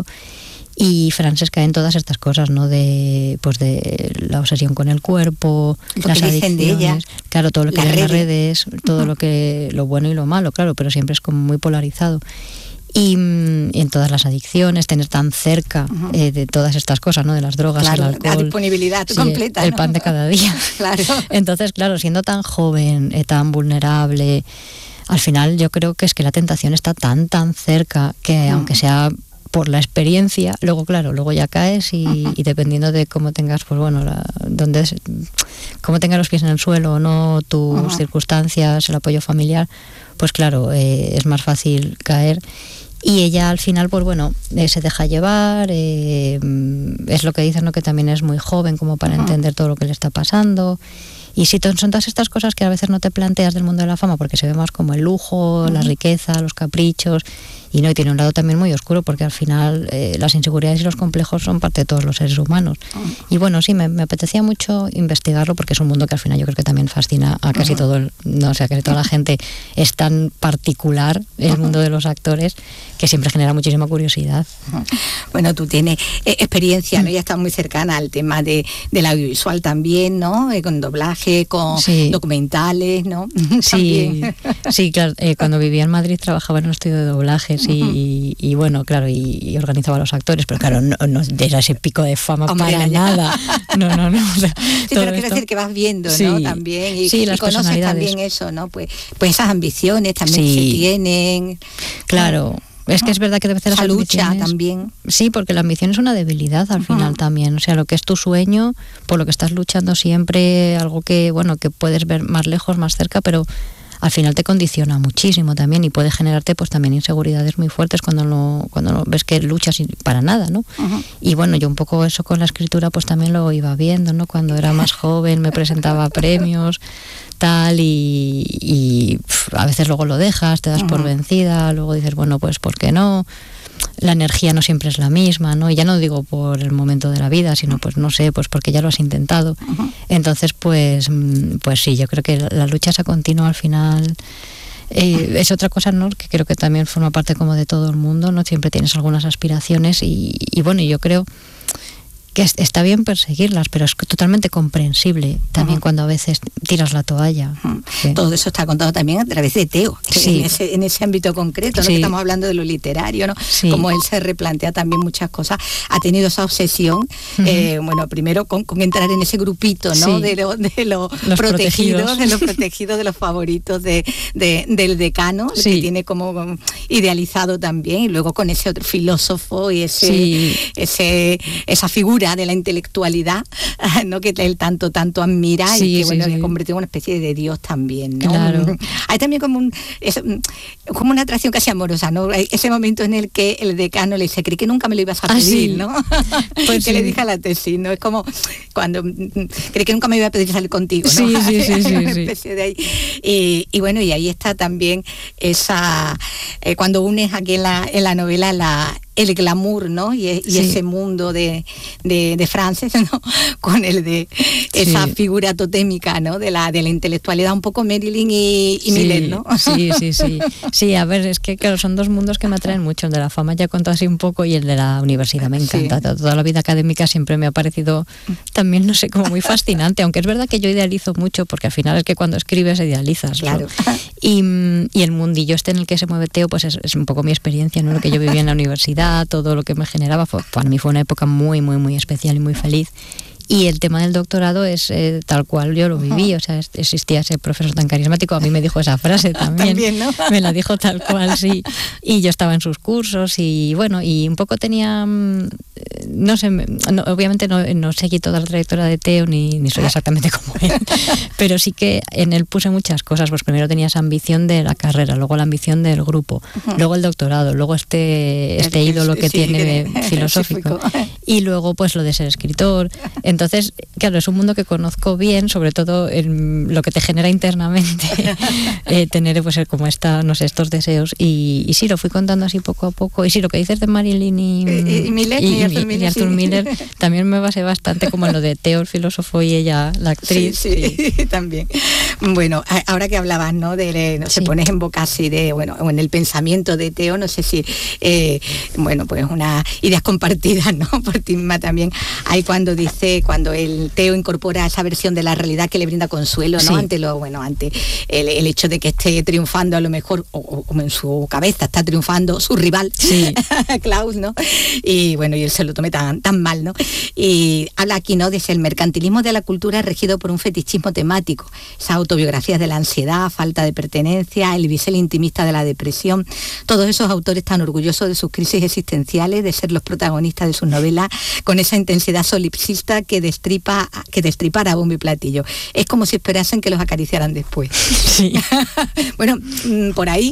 S9: Y Frances cae en todas estas cosas, ¿no? De, pues de la obsesión con el cuerpo,
S7: lo
S9: las
S7: que dicen de ella,
S9: claro, todo lo que hay en las redes, todo
S7: uh-huh.
S9: lo que, lo bueno y lo malo, claro, pero siempre es como muy polarizado. Y, y en todas las adicciones, tener tan cerca uh-huh. eh, de todas estas cosas, ¿no? De las drogas,
S7: claro,
S9: el alcohol,
S7: la disponibilidad
S9: sí,
S7: completa,
S9: el
S7: ¿no?
S9: pan de cada día.
S7: Claro.
S9: Entonces, claro, siendo tan joven, eh, tan vulnerable, al final yo creo que es que la tentación está tan, tan cerca que uh-huh. aunque sea por la experiencia, luego claro, luego ya caes y, uh-huh. y dependiendo de cómo tengas, pues bueno, la, donde es, cómo tengas los pies en el suelo o no, tus uh-huh. circunstancias, el apoyo familiar, pues claro, eh, es más fácil caer. Y ella al final, pues bueno, eh, se deja llevar, eh, es lo que dicen, ¿no? Que también es muy joven como para uh-huh. entender todo lo que le está pasando. Y sí, son todas estas cosas que a veces no te planteas del mundo de la fama porque se ve más como el lujo, uh-huh. la riqueza, los caprichos, y no, y tiene un lado también muy oscuro porque al final eh, las inseguridades y los complejos son parte de todos los seres humanos. Uh-huh. Y bueno, sí, me, me apetecía mucho investigarlo porque es un mundo que al final yo creo que también fascina a casi uh-huh. todo el, no, o sea, casi toda la gente. Es tan particular el uh-huh. mundo de los actores que siempre genera muchísima curiosidad.
S10: Uh-huh. Bueno, tú tienes eh, experiencia, ¿no? Ya estás muy cercana al tema de, del audiovisual también, ¿no? Eh, con doblaje, con sí. documentales, ¿no?
S9: Sí, sí, claro. Eh, cuando vivía en Madrid trabajaba en un estudio de doblajes y, uh-huh. y, y bueno, claro, y, y organizaba a los actores, pero claro, no, no era ese pico de fama Hombre, para ya. nada. No, no, no. O sea,
S10: sí, pero quiero decir que vas viendo,
S9: sí.
S10: ¿no? También, y,
S9: sí,
S10: y
S9: las
S10: conoces también eso, ¿no? Pues, pues esas ambiciones también sí. se tienen.
S9: Claro. Es que es verdad que debe ser
S10: esa lucha también.
S9: Sí, porque la ambición es una debilidad al uh-huh. final también. O sea, lo que es tu sueño, por lo que estás luchando siempre, algo que, bueno, que puedes ver más lejos, más cerca, pero al final te condiciona muchísimo también y puede generarte pues también inseguridades muy fuertes cuando lo, cuando lo ves que luchas para nada, ¿no? Uh-huh. Y bueno, yo un poco eso con la escritura pues también lo iba viendo, ¿no? Cuando era más joven me presentaba a premios, tal, y, y pff, a veces luego lo dejas, te das uh-huh. por vencida, luego dices, bueno, pues ¿por qué no? La energía no siempre es la misma, ¿no? Y ya no digo por el momento de la vida, sino pues no sé, pues porque ya lo has intentado. Uh-huh. Entonces, pues pues sí, yo creo que la, la lucha esa continua al final eh, es otra cosa, ¿no? Que creo que también forma parte como de todo el mundo, ¿no? Siempre tienes algunas aspiraciones y, y bueno, yo creo que está bien perseguirlas, pero es totalmente comprensible también uh-huh. cuando a veces tiras la toalla.
S10: Uh-huh. Sí. Todo eso está contado también a través de Teo, sí. en, ese, en ese ámbito concreto, ¿no? Sí. Que estamos hablando de lo literario, ¿no? Sí. Como él se replantea también muchas cosas. Ha tenido esa obsesión, uh-huh. eh, bueno, primero con, con entrar en ese grupito, ¿no? Sí. De los de lo protegidos, protegidos, de los protegidos, de los favoritos de, de, del decano, sí. que tiene como idealizado también, y luego con ese otro filósofo y ese, sí. ese esa figura de la intelectualidad, ¿no? Que él tanto tanto admira sí, y que bueno, sí, sí. le convirtió en una especie de dios también, ¿no?
S9: Claro.
S10: Hay también como un es, como una atracción casi amorosa, ¿no? Ese momento en el que el decano le dice, creí que nunca me lo ibas a pedir, ¿no? Ah, sí. Pues que sí. le dije a la tesis, ¿no? Es como cuando creí que nunca me iba a pedir salir contigo, ¿no?
S9: Sí, sí, sí, sí,
S10: una especie de ahí. Y, y bueno, y ahí está también esa eh, cuando unes aquí en la, en la novela la el glamour, ¿no? Y, y sí. ese mundo de, de, de Frances, ¿no? Con el de esa sí. figura totémica, ¿no? De la de la intelectualidad, un poco Marilyn y, y sí, Miller, ¿no?
S9: Sí, sí, sí. Sí, a ver, es que claro, son dos mundos que me atraen mucho. El de la fama ya he contado así un poco y el de la universidad me encanta. Sí. Toda la vida académica siempre me ha parecido también, no sé, como muy fascinante, aunque es verdad que yo idealizo mucho, porque al final es que cuando escribes idealizas,
S10: claro.
S9: ¿no? Y, y el mundillo este en el que se mueve Teo, pues es, es un poco mi experiencia, ¿no? Lo que yo vivía en la universidad, todo lo que me generaba, fue, para mí fue una época muy, muy, muy especial y muy feliz. Y el tema del doctorado es eh, tal cual yo lo viví, o sea, existía ese profesor tan carismático, a mí me dijo esa frase también,
S10: también, ¿no?
S9: Me la dijo tal cual, sí, y yo estaba en sus cursos y bueno, y un poco tenía, no sé, no, obviamente no, no seguí toda la trayectoria de Teo, ni, ni soy exactamente como él, pero sí que en él puse muchas cosas, pues primero tenía esa ambición de la carrera, luego la ambición del grupo, uh-huh. luego el doctorado, luego este, este ídolo que sí, tiene sí, filosófico, y luego pues lo de ser escritor. Entonces, claro, es un mundo que conozco bien, sobre todo en lo que te genera internamente, eh, tener pues como esta, no sé, estos deseos. Y, y sí, lo fui contando así poco a poco. Y sí, lo que dices de Marilyn y,
S10: y, y, Miller,
S9: y,
S10: y, Arthur,
S9: y,
S10: Miller,
S9: y Arthur
S10: sí.
S9: Miller, también me basé bastante como en lo de Teo, el filósofo, y ella, la actriz.
S10: Sí, sí, sí. También. Bueno, ahora que hablabas, ¿no? De, no sé, sí. pones en boca así de, bueno, o en el pensamiento de Teo, no sé si, eh, bueno, pues unas ideas compartidas, ¿no? Por ti misma también. Hay cuando dice, cuando el Teo incorpora esa versión de la realidad que le brinda consuelo, ¿no? Sí. Ante lo, bueno, ante el, el hecho de que esté triunfando a lo mejor, o, o en su cabeza está triunfando su rival,
S9: sí.
S10: Klaus, ¿no? Y bueno, y él se lo tome tan, tan mal, ¿no? Y habla aquí, ¿no? De el mercantilismo de la cultura regido por un fetichismo temático, esa autobiografías de la ansiedad, falta de pertenencia, el bisel intimista de la depresión, todos esos autores tan orgullosos de sus crisis existenciales, de ser los protagonistas de sus novelas, con esa intensidad solipsista que destripa, que destripara a bombo y platillo. Es como si esperasen que los acariciaran después.
S9: Sí.
S10: Bueno, por ahí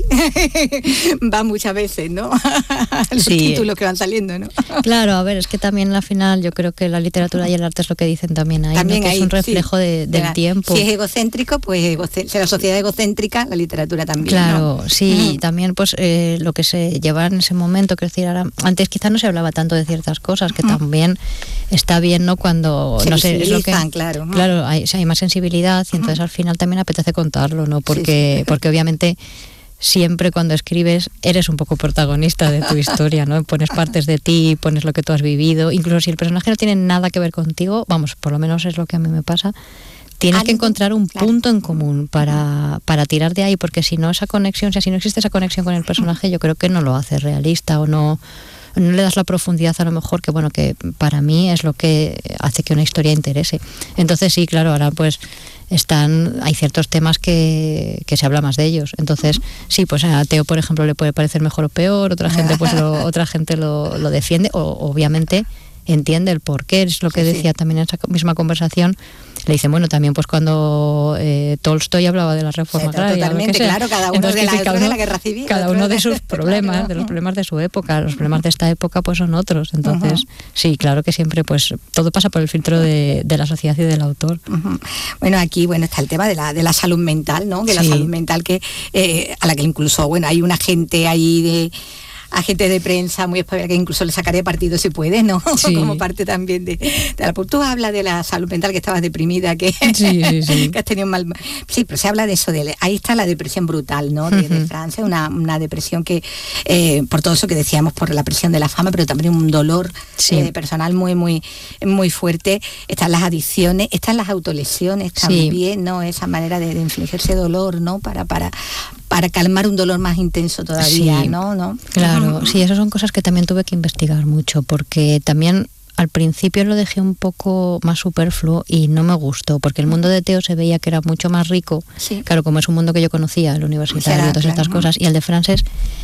S10: va muchas veces, ¿no? Los
S9: sí.
S10: títulos que van saliendo, ¿no?
S9: Claro, a ver, es que también al final yo creo que la literatura y el arte es lo que dicen también ahí, también ¿no? que ahí, es un reflejo sí, de, del
S10: la,
S9: tiempo.
S10: Si es egocéntrico, pues egocéntrico, si la sociedad es egocéntrica, la literatura también.
S9: Claro,
S10: ¿no?
S9: sí,
S10: mm.
S9: también pues eh, lo que se llevaba en ese momento, que decir, ahora, antes quizás no se hablaba tanto de ciertas cosas, que mm. también está bien, ¿no? Cuando,
S10: se
S9: no sé, es lo que,
S10: claro.
S9: Claro, hay, o sea, hay más sensibilidad y entonces mm. al final también apetece contarlo, ¿no? Porque, sí, sí. porque obviamente siempre cuando escribes eres un poco protagonista de tu historia, ¿no? Pones partes de ti, pones lo que tú has vivido, incluso si el personaje no tiene nada que ver contigo, vamos, por lo menos es lo que a mí me pasa, tienes que encontrar un punto en común para, para tirar de ahí, porque si no esa conexión, o sea, si no existe esa conexión con el personaje, yo creo que no lo hace realista o no, no le das la profundidad a lo mejor que, bueno, que para mí es lo que hace que una historia interese. Entonces sí, claro, ahora pues están, hay ciertos temas que, que se habla más de ellos. Entonces, sí, pues a Teo, por ejemplo, le puede parecer mejor o peor, otra gente pues lo, otra gente lo, lo defiende, o obviamente entiende el porqué, es lo que sí, decía sí. también en esa misma conversación. Le dicen, bueno, también pues cuando eh, Tolstoy hablaba de la reforma
S10: sí,
S9: agraria.
S10: Totalmente, claro, cada uno
S9: Entonces,
S10: de, la,
S9: cada
S10: uno
S9: uno,
S10: de la guerra civil.
S9: Cada uno de sus problemas, claro. de los problemas de su época. Los problemas de esta época pues son otros. Entonces, uh-huh. sí, claro que siempre pues todo pasa por el filtro de, de la sociedad y del autor.
S10: Uh-huh. Bueno, aquí bueno está el tema de la, de la salud mental, ¿no? Que sí. la salud mental que eh, a la que incluso, bueno, hay una gente ahí de... agente de prensa muy espabilada que incluso le sacaré partido si puede, ¿no? Sí. Como parte también de, de la... Tú hablas de la salud mental, que estabas deprimida, que,
S9: sí, sí, sí.
S10: que has tenido un mal... Sí, pero se habla de eso, de ahí está la depresión brutal, ¿no? De, uh-huh. de Francia, una, una depresión que, eh, por todo eso que decíamos, por la presión de la fama, pero también un dolor sí. eh, personal muy, muy, muy fuerte. Están las adicciones, están las autolesiones también, sí. ¿no? Esa manera de, de infligirse dolor, ¿no? Para... para para calmar un dolor más intenso todavía,
S9: sí,
S10: ¿no? ¿no?
S9: Claro, sí, esas son cosas que también tuve que investigar mucho, porque también al principio lo dejé un poco más superfluo y no me gustó, porque el mundo de Teo se veía que era mucho más rico, sí. claro, como es un mundo que yo conocía, el universitario, será, todas estas claro. cosas, y el de Frances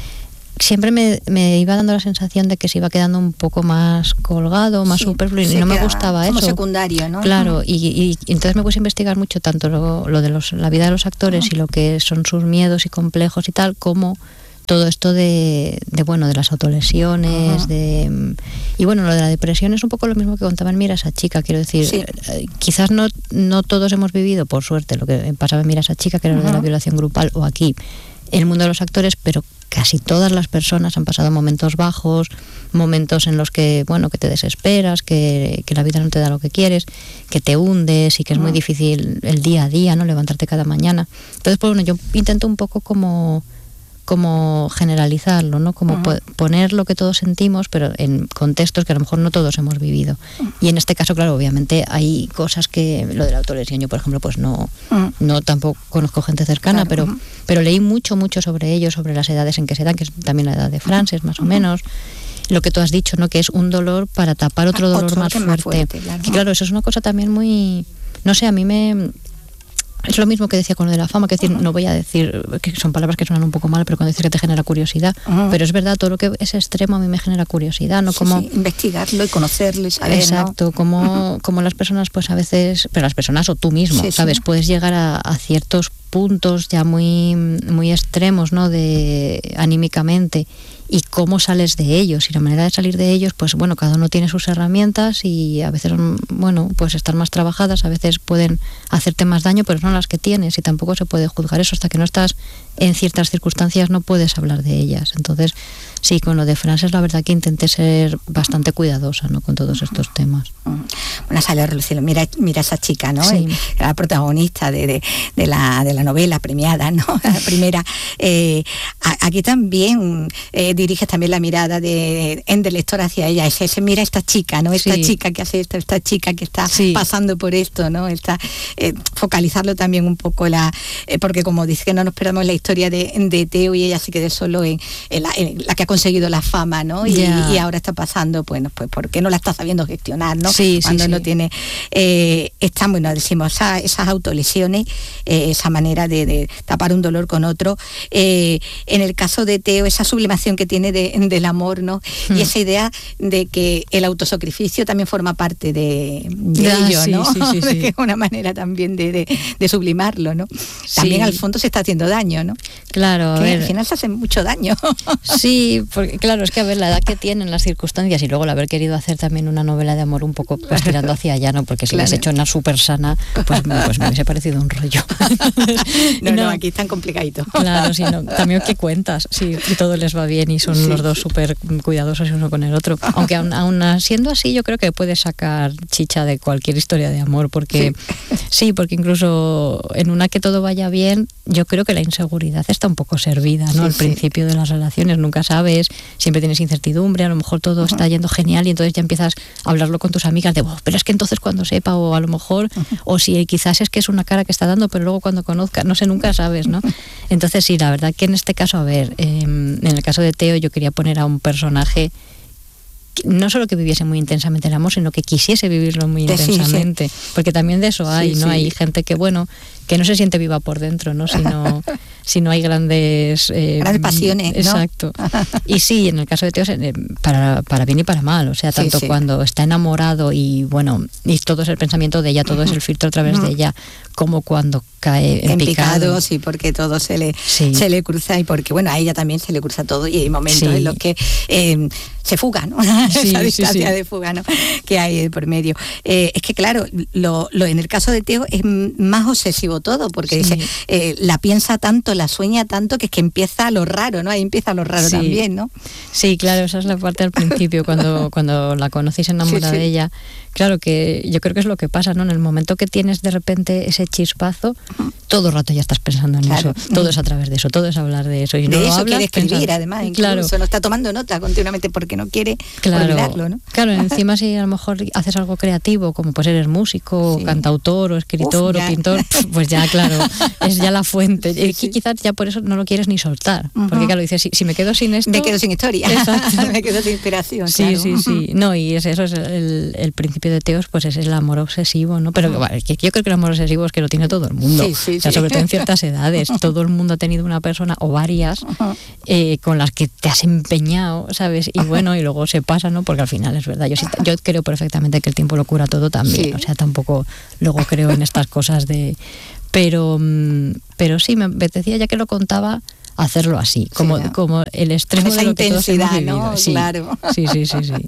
S9: siempre me, me iba dando la sensación de que se iba quedando un poco más colgado, más sí, superfluo, y no me gustaba
S10: como
S9: eso.
S10: Secundario, ¿no?
S9: Claro, y, y, y entonces me puse a investigar mucho tanto lo, lo de los, la vida de los actores uh-huh. y lo que son sus miedos y complejos y tal, como todo esto de, de bueno, de las autolesiones, uh-huh. de y bueno, lo de la depresión es un poco lo mismo que contaba en Mira esa chica, quiero decir, sí. eh, quizás no, no todos hemos vivido, por suerte, lo que pasaba en Mira esa chica, que era uh-huh. lo de la violación grupal, o aquí, el mundo de los actores, pero casi todas las personas han pasado momentos bajos, momentos en los que, bueno, que te desesperas, que, que la vida no te da lo que quieres, que te hundes y que es muy difícil el día a día, ¿no? Levantarte cada mañana. Entonces, pues bueno, yo intento un poco como, como generalizarlo, ¿no? Como uh-huh. po- poner lo que todos sentimos, pero en contextos que a lo mejor no todos hemos vivido. Uh-huh. Y en este caso, claro, obviamente hay cosas que, lo de la autolesión, yo por ejemplo, pues no, uh-huh. no tampoco conozco gente cercana, claro, pero, uh-huh. pero leí mucho, mucho sobre ello, sobre las edades en que se dan, que es también la edad de Frances, más uh-huh. o menos. Lo que tú has dicho, ¿no? Que es un dolor para tapar otro dolor otro más fuerte. Más fuerte claro. Que claro, eso es una cosa también muy, no sé, a mí me... Es lo mismo que decía con lo de la fama, que decir, uh-huh. no voy a decir, que son palabras que suenan un poco mal, pero cuando dices que te genera curiosidad, uh-huh. pero es verdad, todo lo que es extremo a mí me genera curiosidad, ¿no?
S10: Sí,
S9: como
S10: sí, investigarlo y conocerlo y saber,
S9: exacto,
S10: ¿no?
S9: como, uh-huh. como las personas pues a veces, pero las personas o tú mismo, sí, ¿sabes? Sí. Puedes llegar a, a ciertos puntos ya muy, muy extremos, ¿no? De anímicamente, y cómo sales de ellos, y la manera de salir de ellos, pues bueno, cada uno tiene sus herramientas y a veces, bueno, pues están más trabajadas, a veces pueden hacerte más daño, pero son las que tienes y tampoco se puede juzgar eso, hasta que no estás en ciertas circunstancias no puedes hablar de ellas. Entonces, sí, con lo de Frances la verdad que intenté ser bastante cuidadosa, ¿no? Con todos estos temas.
S10: Bueno, sale a relucir, mira, mira esa chica, ¿no?
S9: Sí.
S10: La protagonista de, de, de, la, de la novela premiada, ¿no? La primera. Eh, aquí también eh, diriges también la mirada de, en del lector hacia ella. Ese, ese mira esta chica, ¿no? Esta sí. chica que hace esto, esta chica que está sí. pasando por esto, ¿no? Esta, eh, focalizarlo también un poco, la eh, porque como dice que no nos perdamos la historia de, de Teo y ella se quede solo en, en, la, en la que ha conseguido la fama, ¿no? Y, yeah. y ahora está pasando, bueno, pues porque no la está sabiendo gestionar, ¿no?
S9: Sí,
S10: Cuando
S9: sí,
S10: no
S9: sí.
S10: tiene... Eh, están, bueno, decimos, esa, esas autolesiones, eh, esa manera de, de tapar un dolor con otro. Eh, en el caso de Teo, esa sublimación que tiene de, del amor, ¿no? Mm. Y esa idea de que el autosacrificio también forma parte de, de
S9: ya,
S10: ello,
S9: sí,
S10: ¿no?
S9: Sí, sí, sí.
S10: Que es una manera también de, de, de sublimarlo, ¿no? También sí. al fondo se está haciendo daño, ¿no?
S9: Claro, a
S10: que
S9: ver.
S10: Al final se hace mucho daño.
S9: Sí, porque claro, es que a ver la edad que tienen, las circunstancias y luego el haber querido hacer también una novela de amor un poco pues tirando hacia allá, ¿no? Porque si claro. la has hecho una súper sana, pues, pues me hubiese parecido un rollo.
S10: no, no, no, aquí es tan complicadito.
S9: Claro, sí, no, también qué cuentas, sí, y todo les va bien y son sí. los dos súper cuidadosos uno con el otro. Aunque aún, aún siendo así, yo creo que puedes sacar chicha de cualquier historia de amor, porque sí. sí, porque incluso en una que todo vaya bien, yo creo que la inseguridad está un poco servida, ¿no? Sí, Al sí. principio de las relaciones nunca sabes, siempre tienes incertidumbre, a lo mejor todo uh-huh. está yendo genial y entonces ya empiezas a hablarlo con tus amigas de, oh, pero es que entonces cuando sepa, o a lo mejor, uh-huh. o si quizás es que es una cara que está dando, pero luego cuando conozca, no sé, nunca sabes, ¿no? Entonces sí, la verdad que en este caso, a ver, eh, en el caso de Teo yo quería poner a un personaje no solo que viviese muy intensamente el amor, sino que quisiese vivirlo muy sí, intensamente, sí. porque también de eso hay, sí, ¿no? Sí. Hay gente que, bueno, que no se siente viva por dentro, ¿no? Sino, sino hay grandes...
S10: Eh, grandes pasiones, ¿no?
S9: Exacto. Y sí, en el caso de Teo, para, para bien y para mal, o sea, tanto sí, sí. cuando está enamorado y, bueno, y todo es el pensamiento de ella, todo es el filtro a través de ella, como cuando cae en, en picado.
S10: picado. Sí, porque todo se le, sí. se le cruza y porque, bueno, a ella también se le cruza todo y hay momentos sí. en los que eh, se fuga, ¿no?
S9: Sí,
S10: Esa distancia
S9: sí, sí.
S10: de fuga, ¿no? Que hay por medio. Eh, es que, claro, lo, lo, en el caso de Teo es más obsesivo todo, porque sí. dice, eh, la piensa tanto, la sueña tanto, que es que empieza lo raro, ¿no? Ahí empieza lo raro sí. también, ¿no?
S9: Sí, claro, esa es la parte al principio, cuando, cuando la conocéis enamorada sí, sí. de ella. Claro que yo creo que es lo que pasa, ¿no? En el momento que tienes de repente ese chispazo, todo el rato ya estás pensando en claro. eso, todo es a través de eso, todo es hablar de eso. Y
S10: de
S9: no
S10: eso
S9: hablas,
S10: quiere escribir,
S9: pensando,
S10: además, incluso,
S9: claro.
S10: no está tomando nota continuamente porque no quiere
S9: claro.
S10: olvidarlo, ¿no?
S9: Claro, encima si a lo mejor haces algo creativo, como pues eres músico, sí. o cantautor, o escritor, Uf, o pintor, pues ya, claro, es ya la fuente. Sí, sí. Y quizás ya por eso no lo quieres ni soltar, uh-huh. porque claro, dices, si, si me quedo sin esto...
S10: Me quedo sin historia, me quedo sin inspiración,
S9: Sí,
S10: claro.
S9: sí, sí. No, y es, eso es el, el principio de Teos, pues es el amor obsesivo, ¿no? Pero uh-huh. yo creo que el amor obsesivo es que lo tiene todo el mundo.
S10: Sí, sí,
S9: o sea,
S10: sí.
S9: sobre todo en ciertas edades. Todo el mundo ha tenido una persona o varias uh-huh. eh, con las que te has empeñado, ¿sabes? Y bueno, y luego se pasa, ¿no? Porque al final es verdad. Yo, sí, yo creo perfectamente que el tiempo lo cura todo también. Sí. O sea, tampoco luego creo en estas cosas de... Pero, pero sí, me apetecía, ya que lo contaba, hacerlo así, como, sí, ¿no? como el extremo
S10: esa
S9: de lo que todos hemos vivido.
S10: ¿No?
S9: Sí,
S10: claro.
S9: Sí, sí, sí, sí.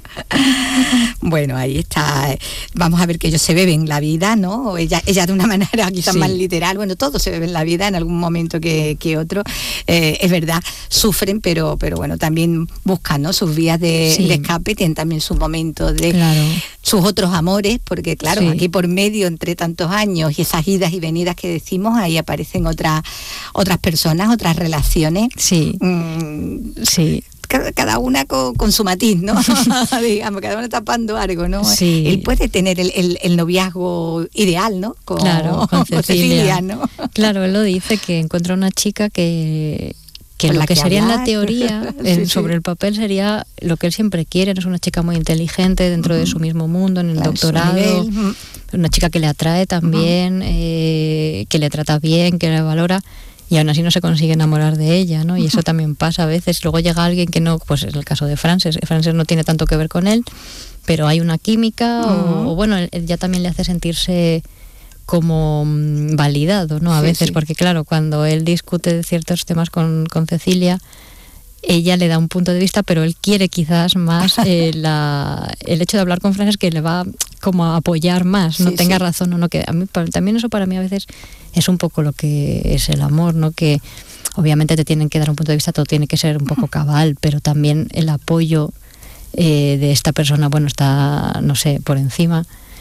S10: Bueno, ahí está. Vamos a ver que ellos se beben la vida, ¿no? Ella, ella de una manera quizás sí. más literal. Bueno, todos se beben la vida en algún momento que, que otro. Eh, es verdad, sufren, pero, pero bueno, también buscan, ¿no? Sus vías de, sí. de escape, tienen también sus momentos de
S9: claro.
S10: sus otros amores, porque claro,
S9: sí.
S10: aquí por medio, entre tantos años y esas idas y venidas que decimos, ahí aparecen otras otras personas, otras relaciones.
S9: Sí.
S10: Mm,
S9: sí.
S10: Cada una con, con su matiz, ¿no? Digamos, cada uno tapando algo, ¿no?
S9: Sí.
S10: Él puede tener el, el, el noviazgo ideal, ¿no? Con,
S9: claro, con Cecilia.
S10: Cecilia, ¿no?
S9: Claro, él lo dice, que encuentra una chica que, que lo
S10: la
S9: que, que sería hablar. En la teoría,
S10: sí,
S9: en,
S10: sí.
S9: sobre el papel, sería lo que él siempre quiere. Es una chica muy inteligente dentro uh-huh. de su mismo mundo, en el claro, doctorado. Uh-huh. Una chica que le atrae también, uh-huh. eh, que le trata bien, que le valora. Y aún así no se consigue enamorar de ella, ¿no? Y eso también pasa a veces. Luego llega alguien que no, pues es el caso de Frances. Frances no tiene tanto que ver con él, pero hay una química, uh-huh. o, o bueno, él ya también le hace sentirse como mmm, validado, ¿no? A sí, veces, sí. porque claro, cuando él discute ciertos temas con, con Cecilia, ella le da un punto de vista, pero él quiere quizás más eh, la, el hecho de hablar con Frances, que le va como a apoyar más, no sí, tenga sí. razón o no, que a mí también eso para mí a veces es un poco lo que es el amor, ¿no? Que obviamente te tienen que dar un punto de vista, todo tiene que ser un poco cabal, pero también el apoyo eh, de esta persona, bueno, está, no sé, por encima.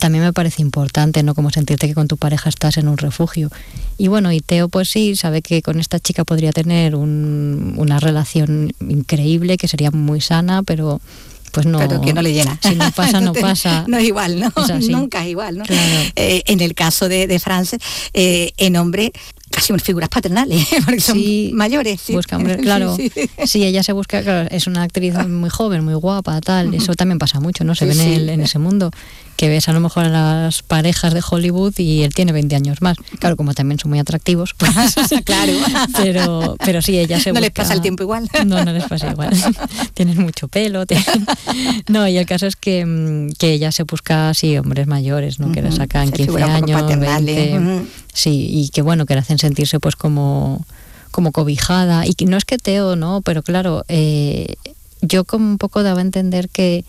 S9: también me parece importante, ¿no? Como sentirte que con tu pareja estás en un refugio. Y bueno, y Teo pues sí, sabe que con esta chica podría tener un, una relación increíble, que sería muy sana, pero pues no.
S10: Pero que no le llena.
S9: Si no pasa, no pasa.
S10: No es igual, ¿no?
S9: Es
S10: Nunca es igual, ¿no?
S9: Claro.
S10: Eh, en el caso de, de France, eh, en hombre, casi unas figuras paternales, porque
S9: sí,
S10: son mayores. Sí.
S9: Busca hombre, claro. Sí, sí. sí, ella se busca, claro, es una actriz muy joven, muy guapa, tal. Uh-huh. Eso también pasa mucho, ¿no? Se sí, ve en, el, sí. en ese mundo. Que ves a lo mejor a las parejas de Hollywood y él tiene veinte años más. Claro, como también son muy atractivos. Pues,
S10: claro.
S9: Pero, pero sí, ella se
S10: No
S9: busca...
S10: les pasa el tiempo igual.
S9: No, no les pasa igual. Tienen mucho pelo. Tienen... No, y el caso es que, que ella se busca, sí, hombres mayores, ¿no? Uh-huh. Que le sacan quince años, veinte. Uh-huh. Sí, y que bueno, que le hacen sentirse pues como, como cobijada. Y que no es que Teo, ¿no? Pero claro, eh, yo como un poco daba a entender que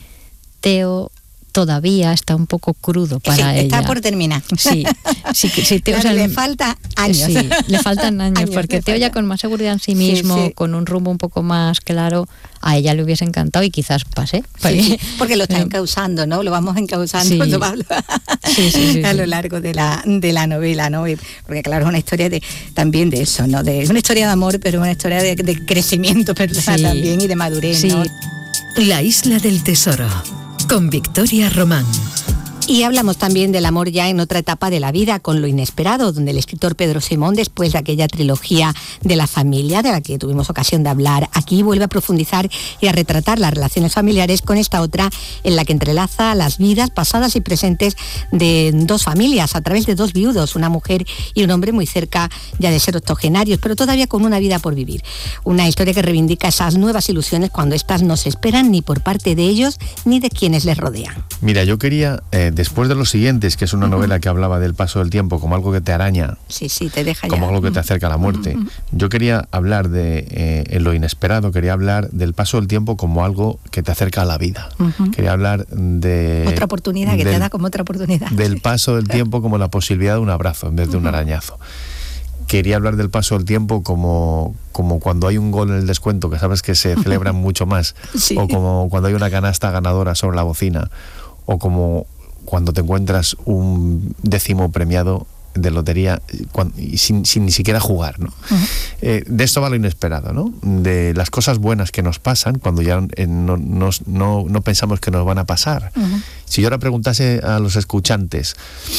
S9: Teo todavía está un poco crudo para
S10: sí,
S9: ella.
S10: Está por terminar.
S9: Sí, sí, sí Teo,
S10: claro,
S9: o sea,
S10: le falta años.
S9: Sí, le faltan años, años porque Teo ya con más seguridad en sí mismo, sí, sí. con un rumbo un poco más claro, a ella le hubiese encantado y quizás pase.
S10: Sí, sí, porque lo está encauzando, ¿no? Lo vamos encauzando sí. sí, sí, sí, a lo largo de la, de la novela, ¿no? Porque claro, es una historia de también de eso, ¿no? De, es una historia de amor, pero una historia de, de crecimiento personal sí. también y de madurez,
S6: sí.
S10: ¿no?
S6: La Isla del Tesoro, con Victoria Román.
S10: Y hablamos también del amor ya en otra etapa de la vida, con Lo inesperado, donde el escritor Pedro Simón, después de aquella trilogía de la familia, de la que tuvimos ocasión de hablar aquí, vuelve a profundizar y a retratar las relaciones familiares con esta otra, en la que entrelaza las vidas pasadas y presentes de dos familias, a través de dos viudos, una mujer y un hombre muy cerca ya de ser octogenarios, pero todavía con una vida por vivir. Una historia que reivindica esas nuevas ilusiones cuando éstas no se esperan ni por parte de ellos ni de quienes les rodean.
S8: Mira, yo quería... Eh, después de Los siguientes, que es una novela que hablaba del paso del tiempo como algo que te araña,
S10: sí, sí, te deja
S8: como
S10: ya.
S8: algo que te acerca a la muerte, yo quería hablar de eh, en Lo inesperado, quería hablar del paso del tiempo como algo que te acerca a la vida. Uh-huh. Quería hablar de...
S10: Otra oportunidad que
S8: del,
S10: te da como otra oportunidad.
S8: Del paso del tiempo como la posibilidad de un abrazo en vez de uh-huh. un arañazo. Quería hablar del paso del tiempo como, como cuando hay un gol en el descuento, que sabes que se celebran mucho más, sí. o como cuando hay una canasta ganadora sobre la bocina, o como cuando te encuentras un décimo premiado de lotería cuando, y sin, sin ni siquiera jugar, ¿no? Uh-huh. Eh, de esto va Lo inesperado, ¿no? De las cosas buenas que nos pasan cuando ya eh, no, no, no, no pensamos que nos van a pasar. Uh-huh. Si yo ahora preguntase a los escuchantes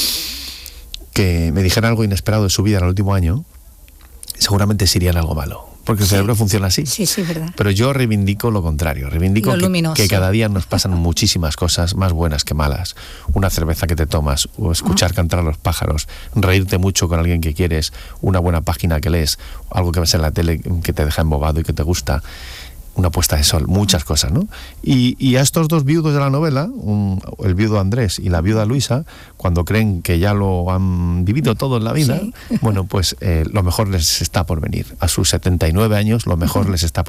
S8: que me dijeran algo inesperado de su vida en el último año, seguramente serían algo malo. Porque el sí. cerebro funciona así.
S10: Sí, sí, verdad.
S8: Pero yo reivindico lo contrario. Reivindico que, que cada día nos pasan muchísimas cosas, más buenas que malas. Una cerveza que te tomas, o escuchar uh-huh. cantar a los pájaros, reírte mucho con alguien que quieres, una buena página que lees, algo que ves en la tele que te deja embobado y que te gusta. Una puesta de sol, muchas cosas, ¿no? Y, y a estos dos viudos de la novela, un, el viudo Andrés y la viuda Luisa, cuando creen que ya lo han vivido todo en la vida, sí. bueno, pues eh, lo mejor les está por venir. A sus setenta y nueve años, lo mejor les está por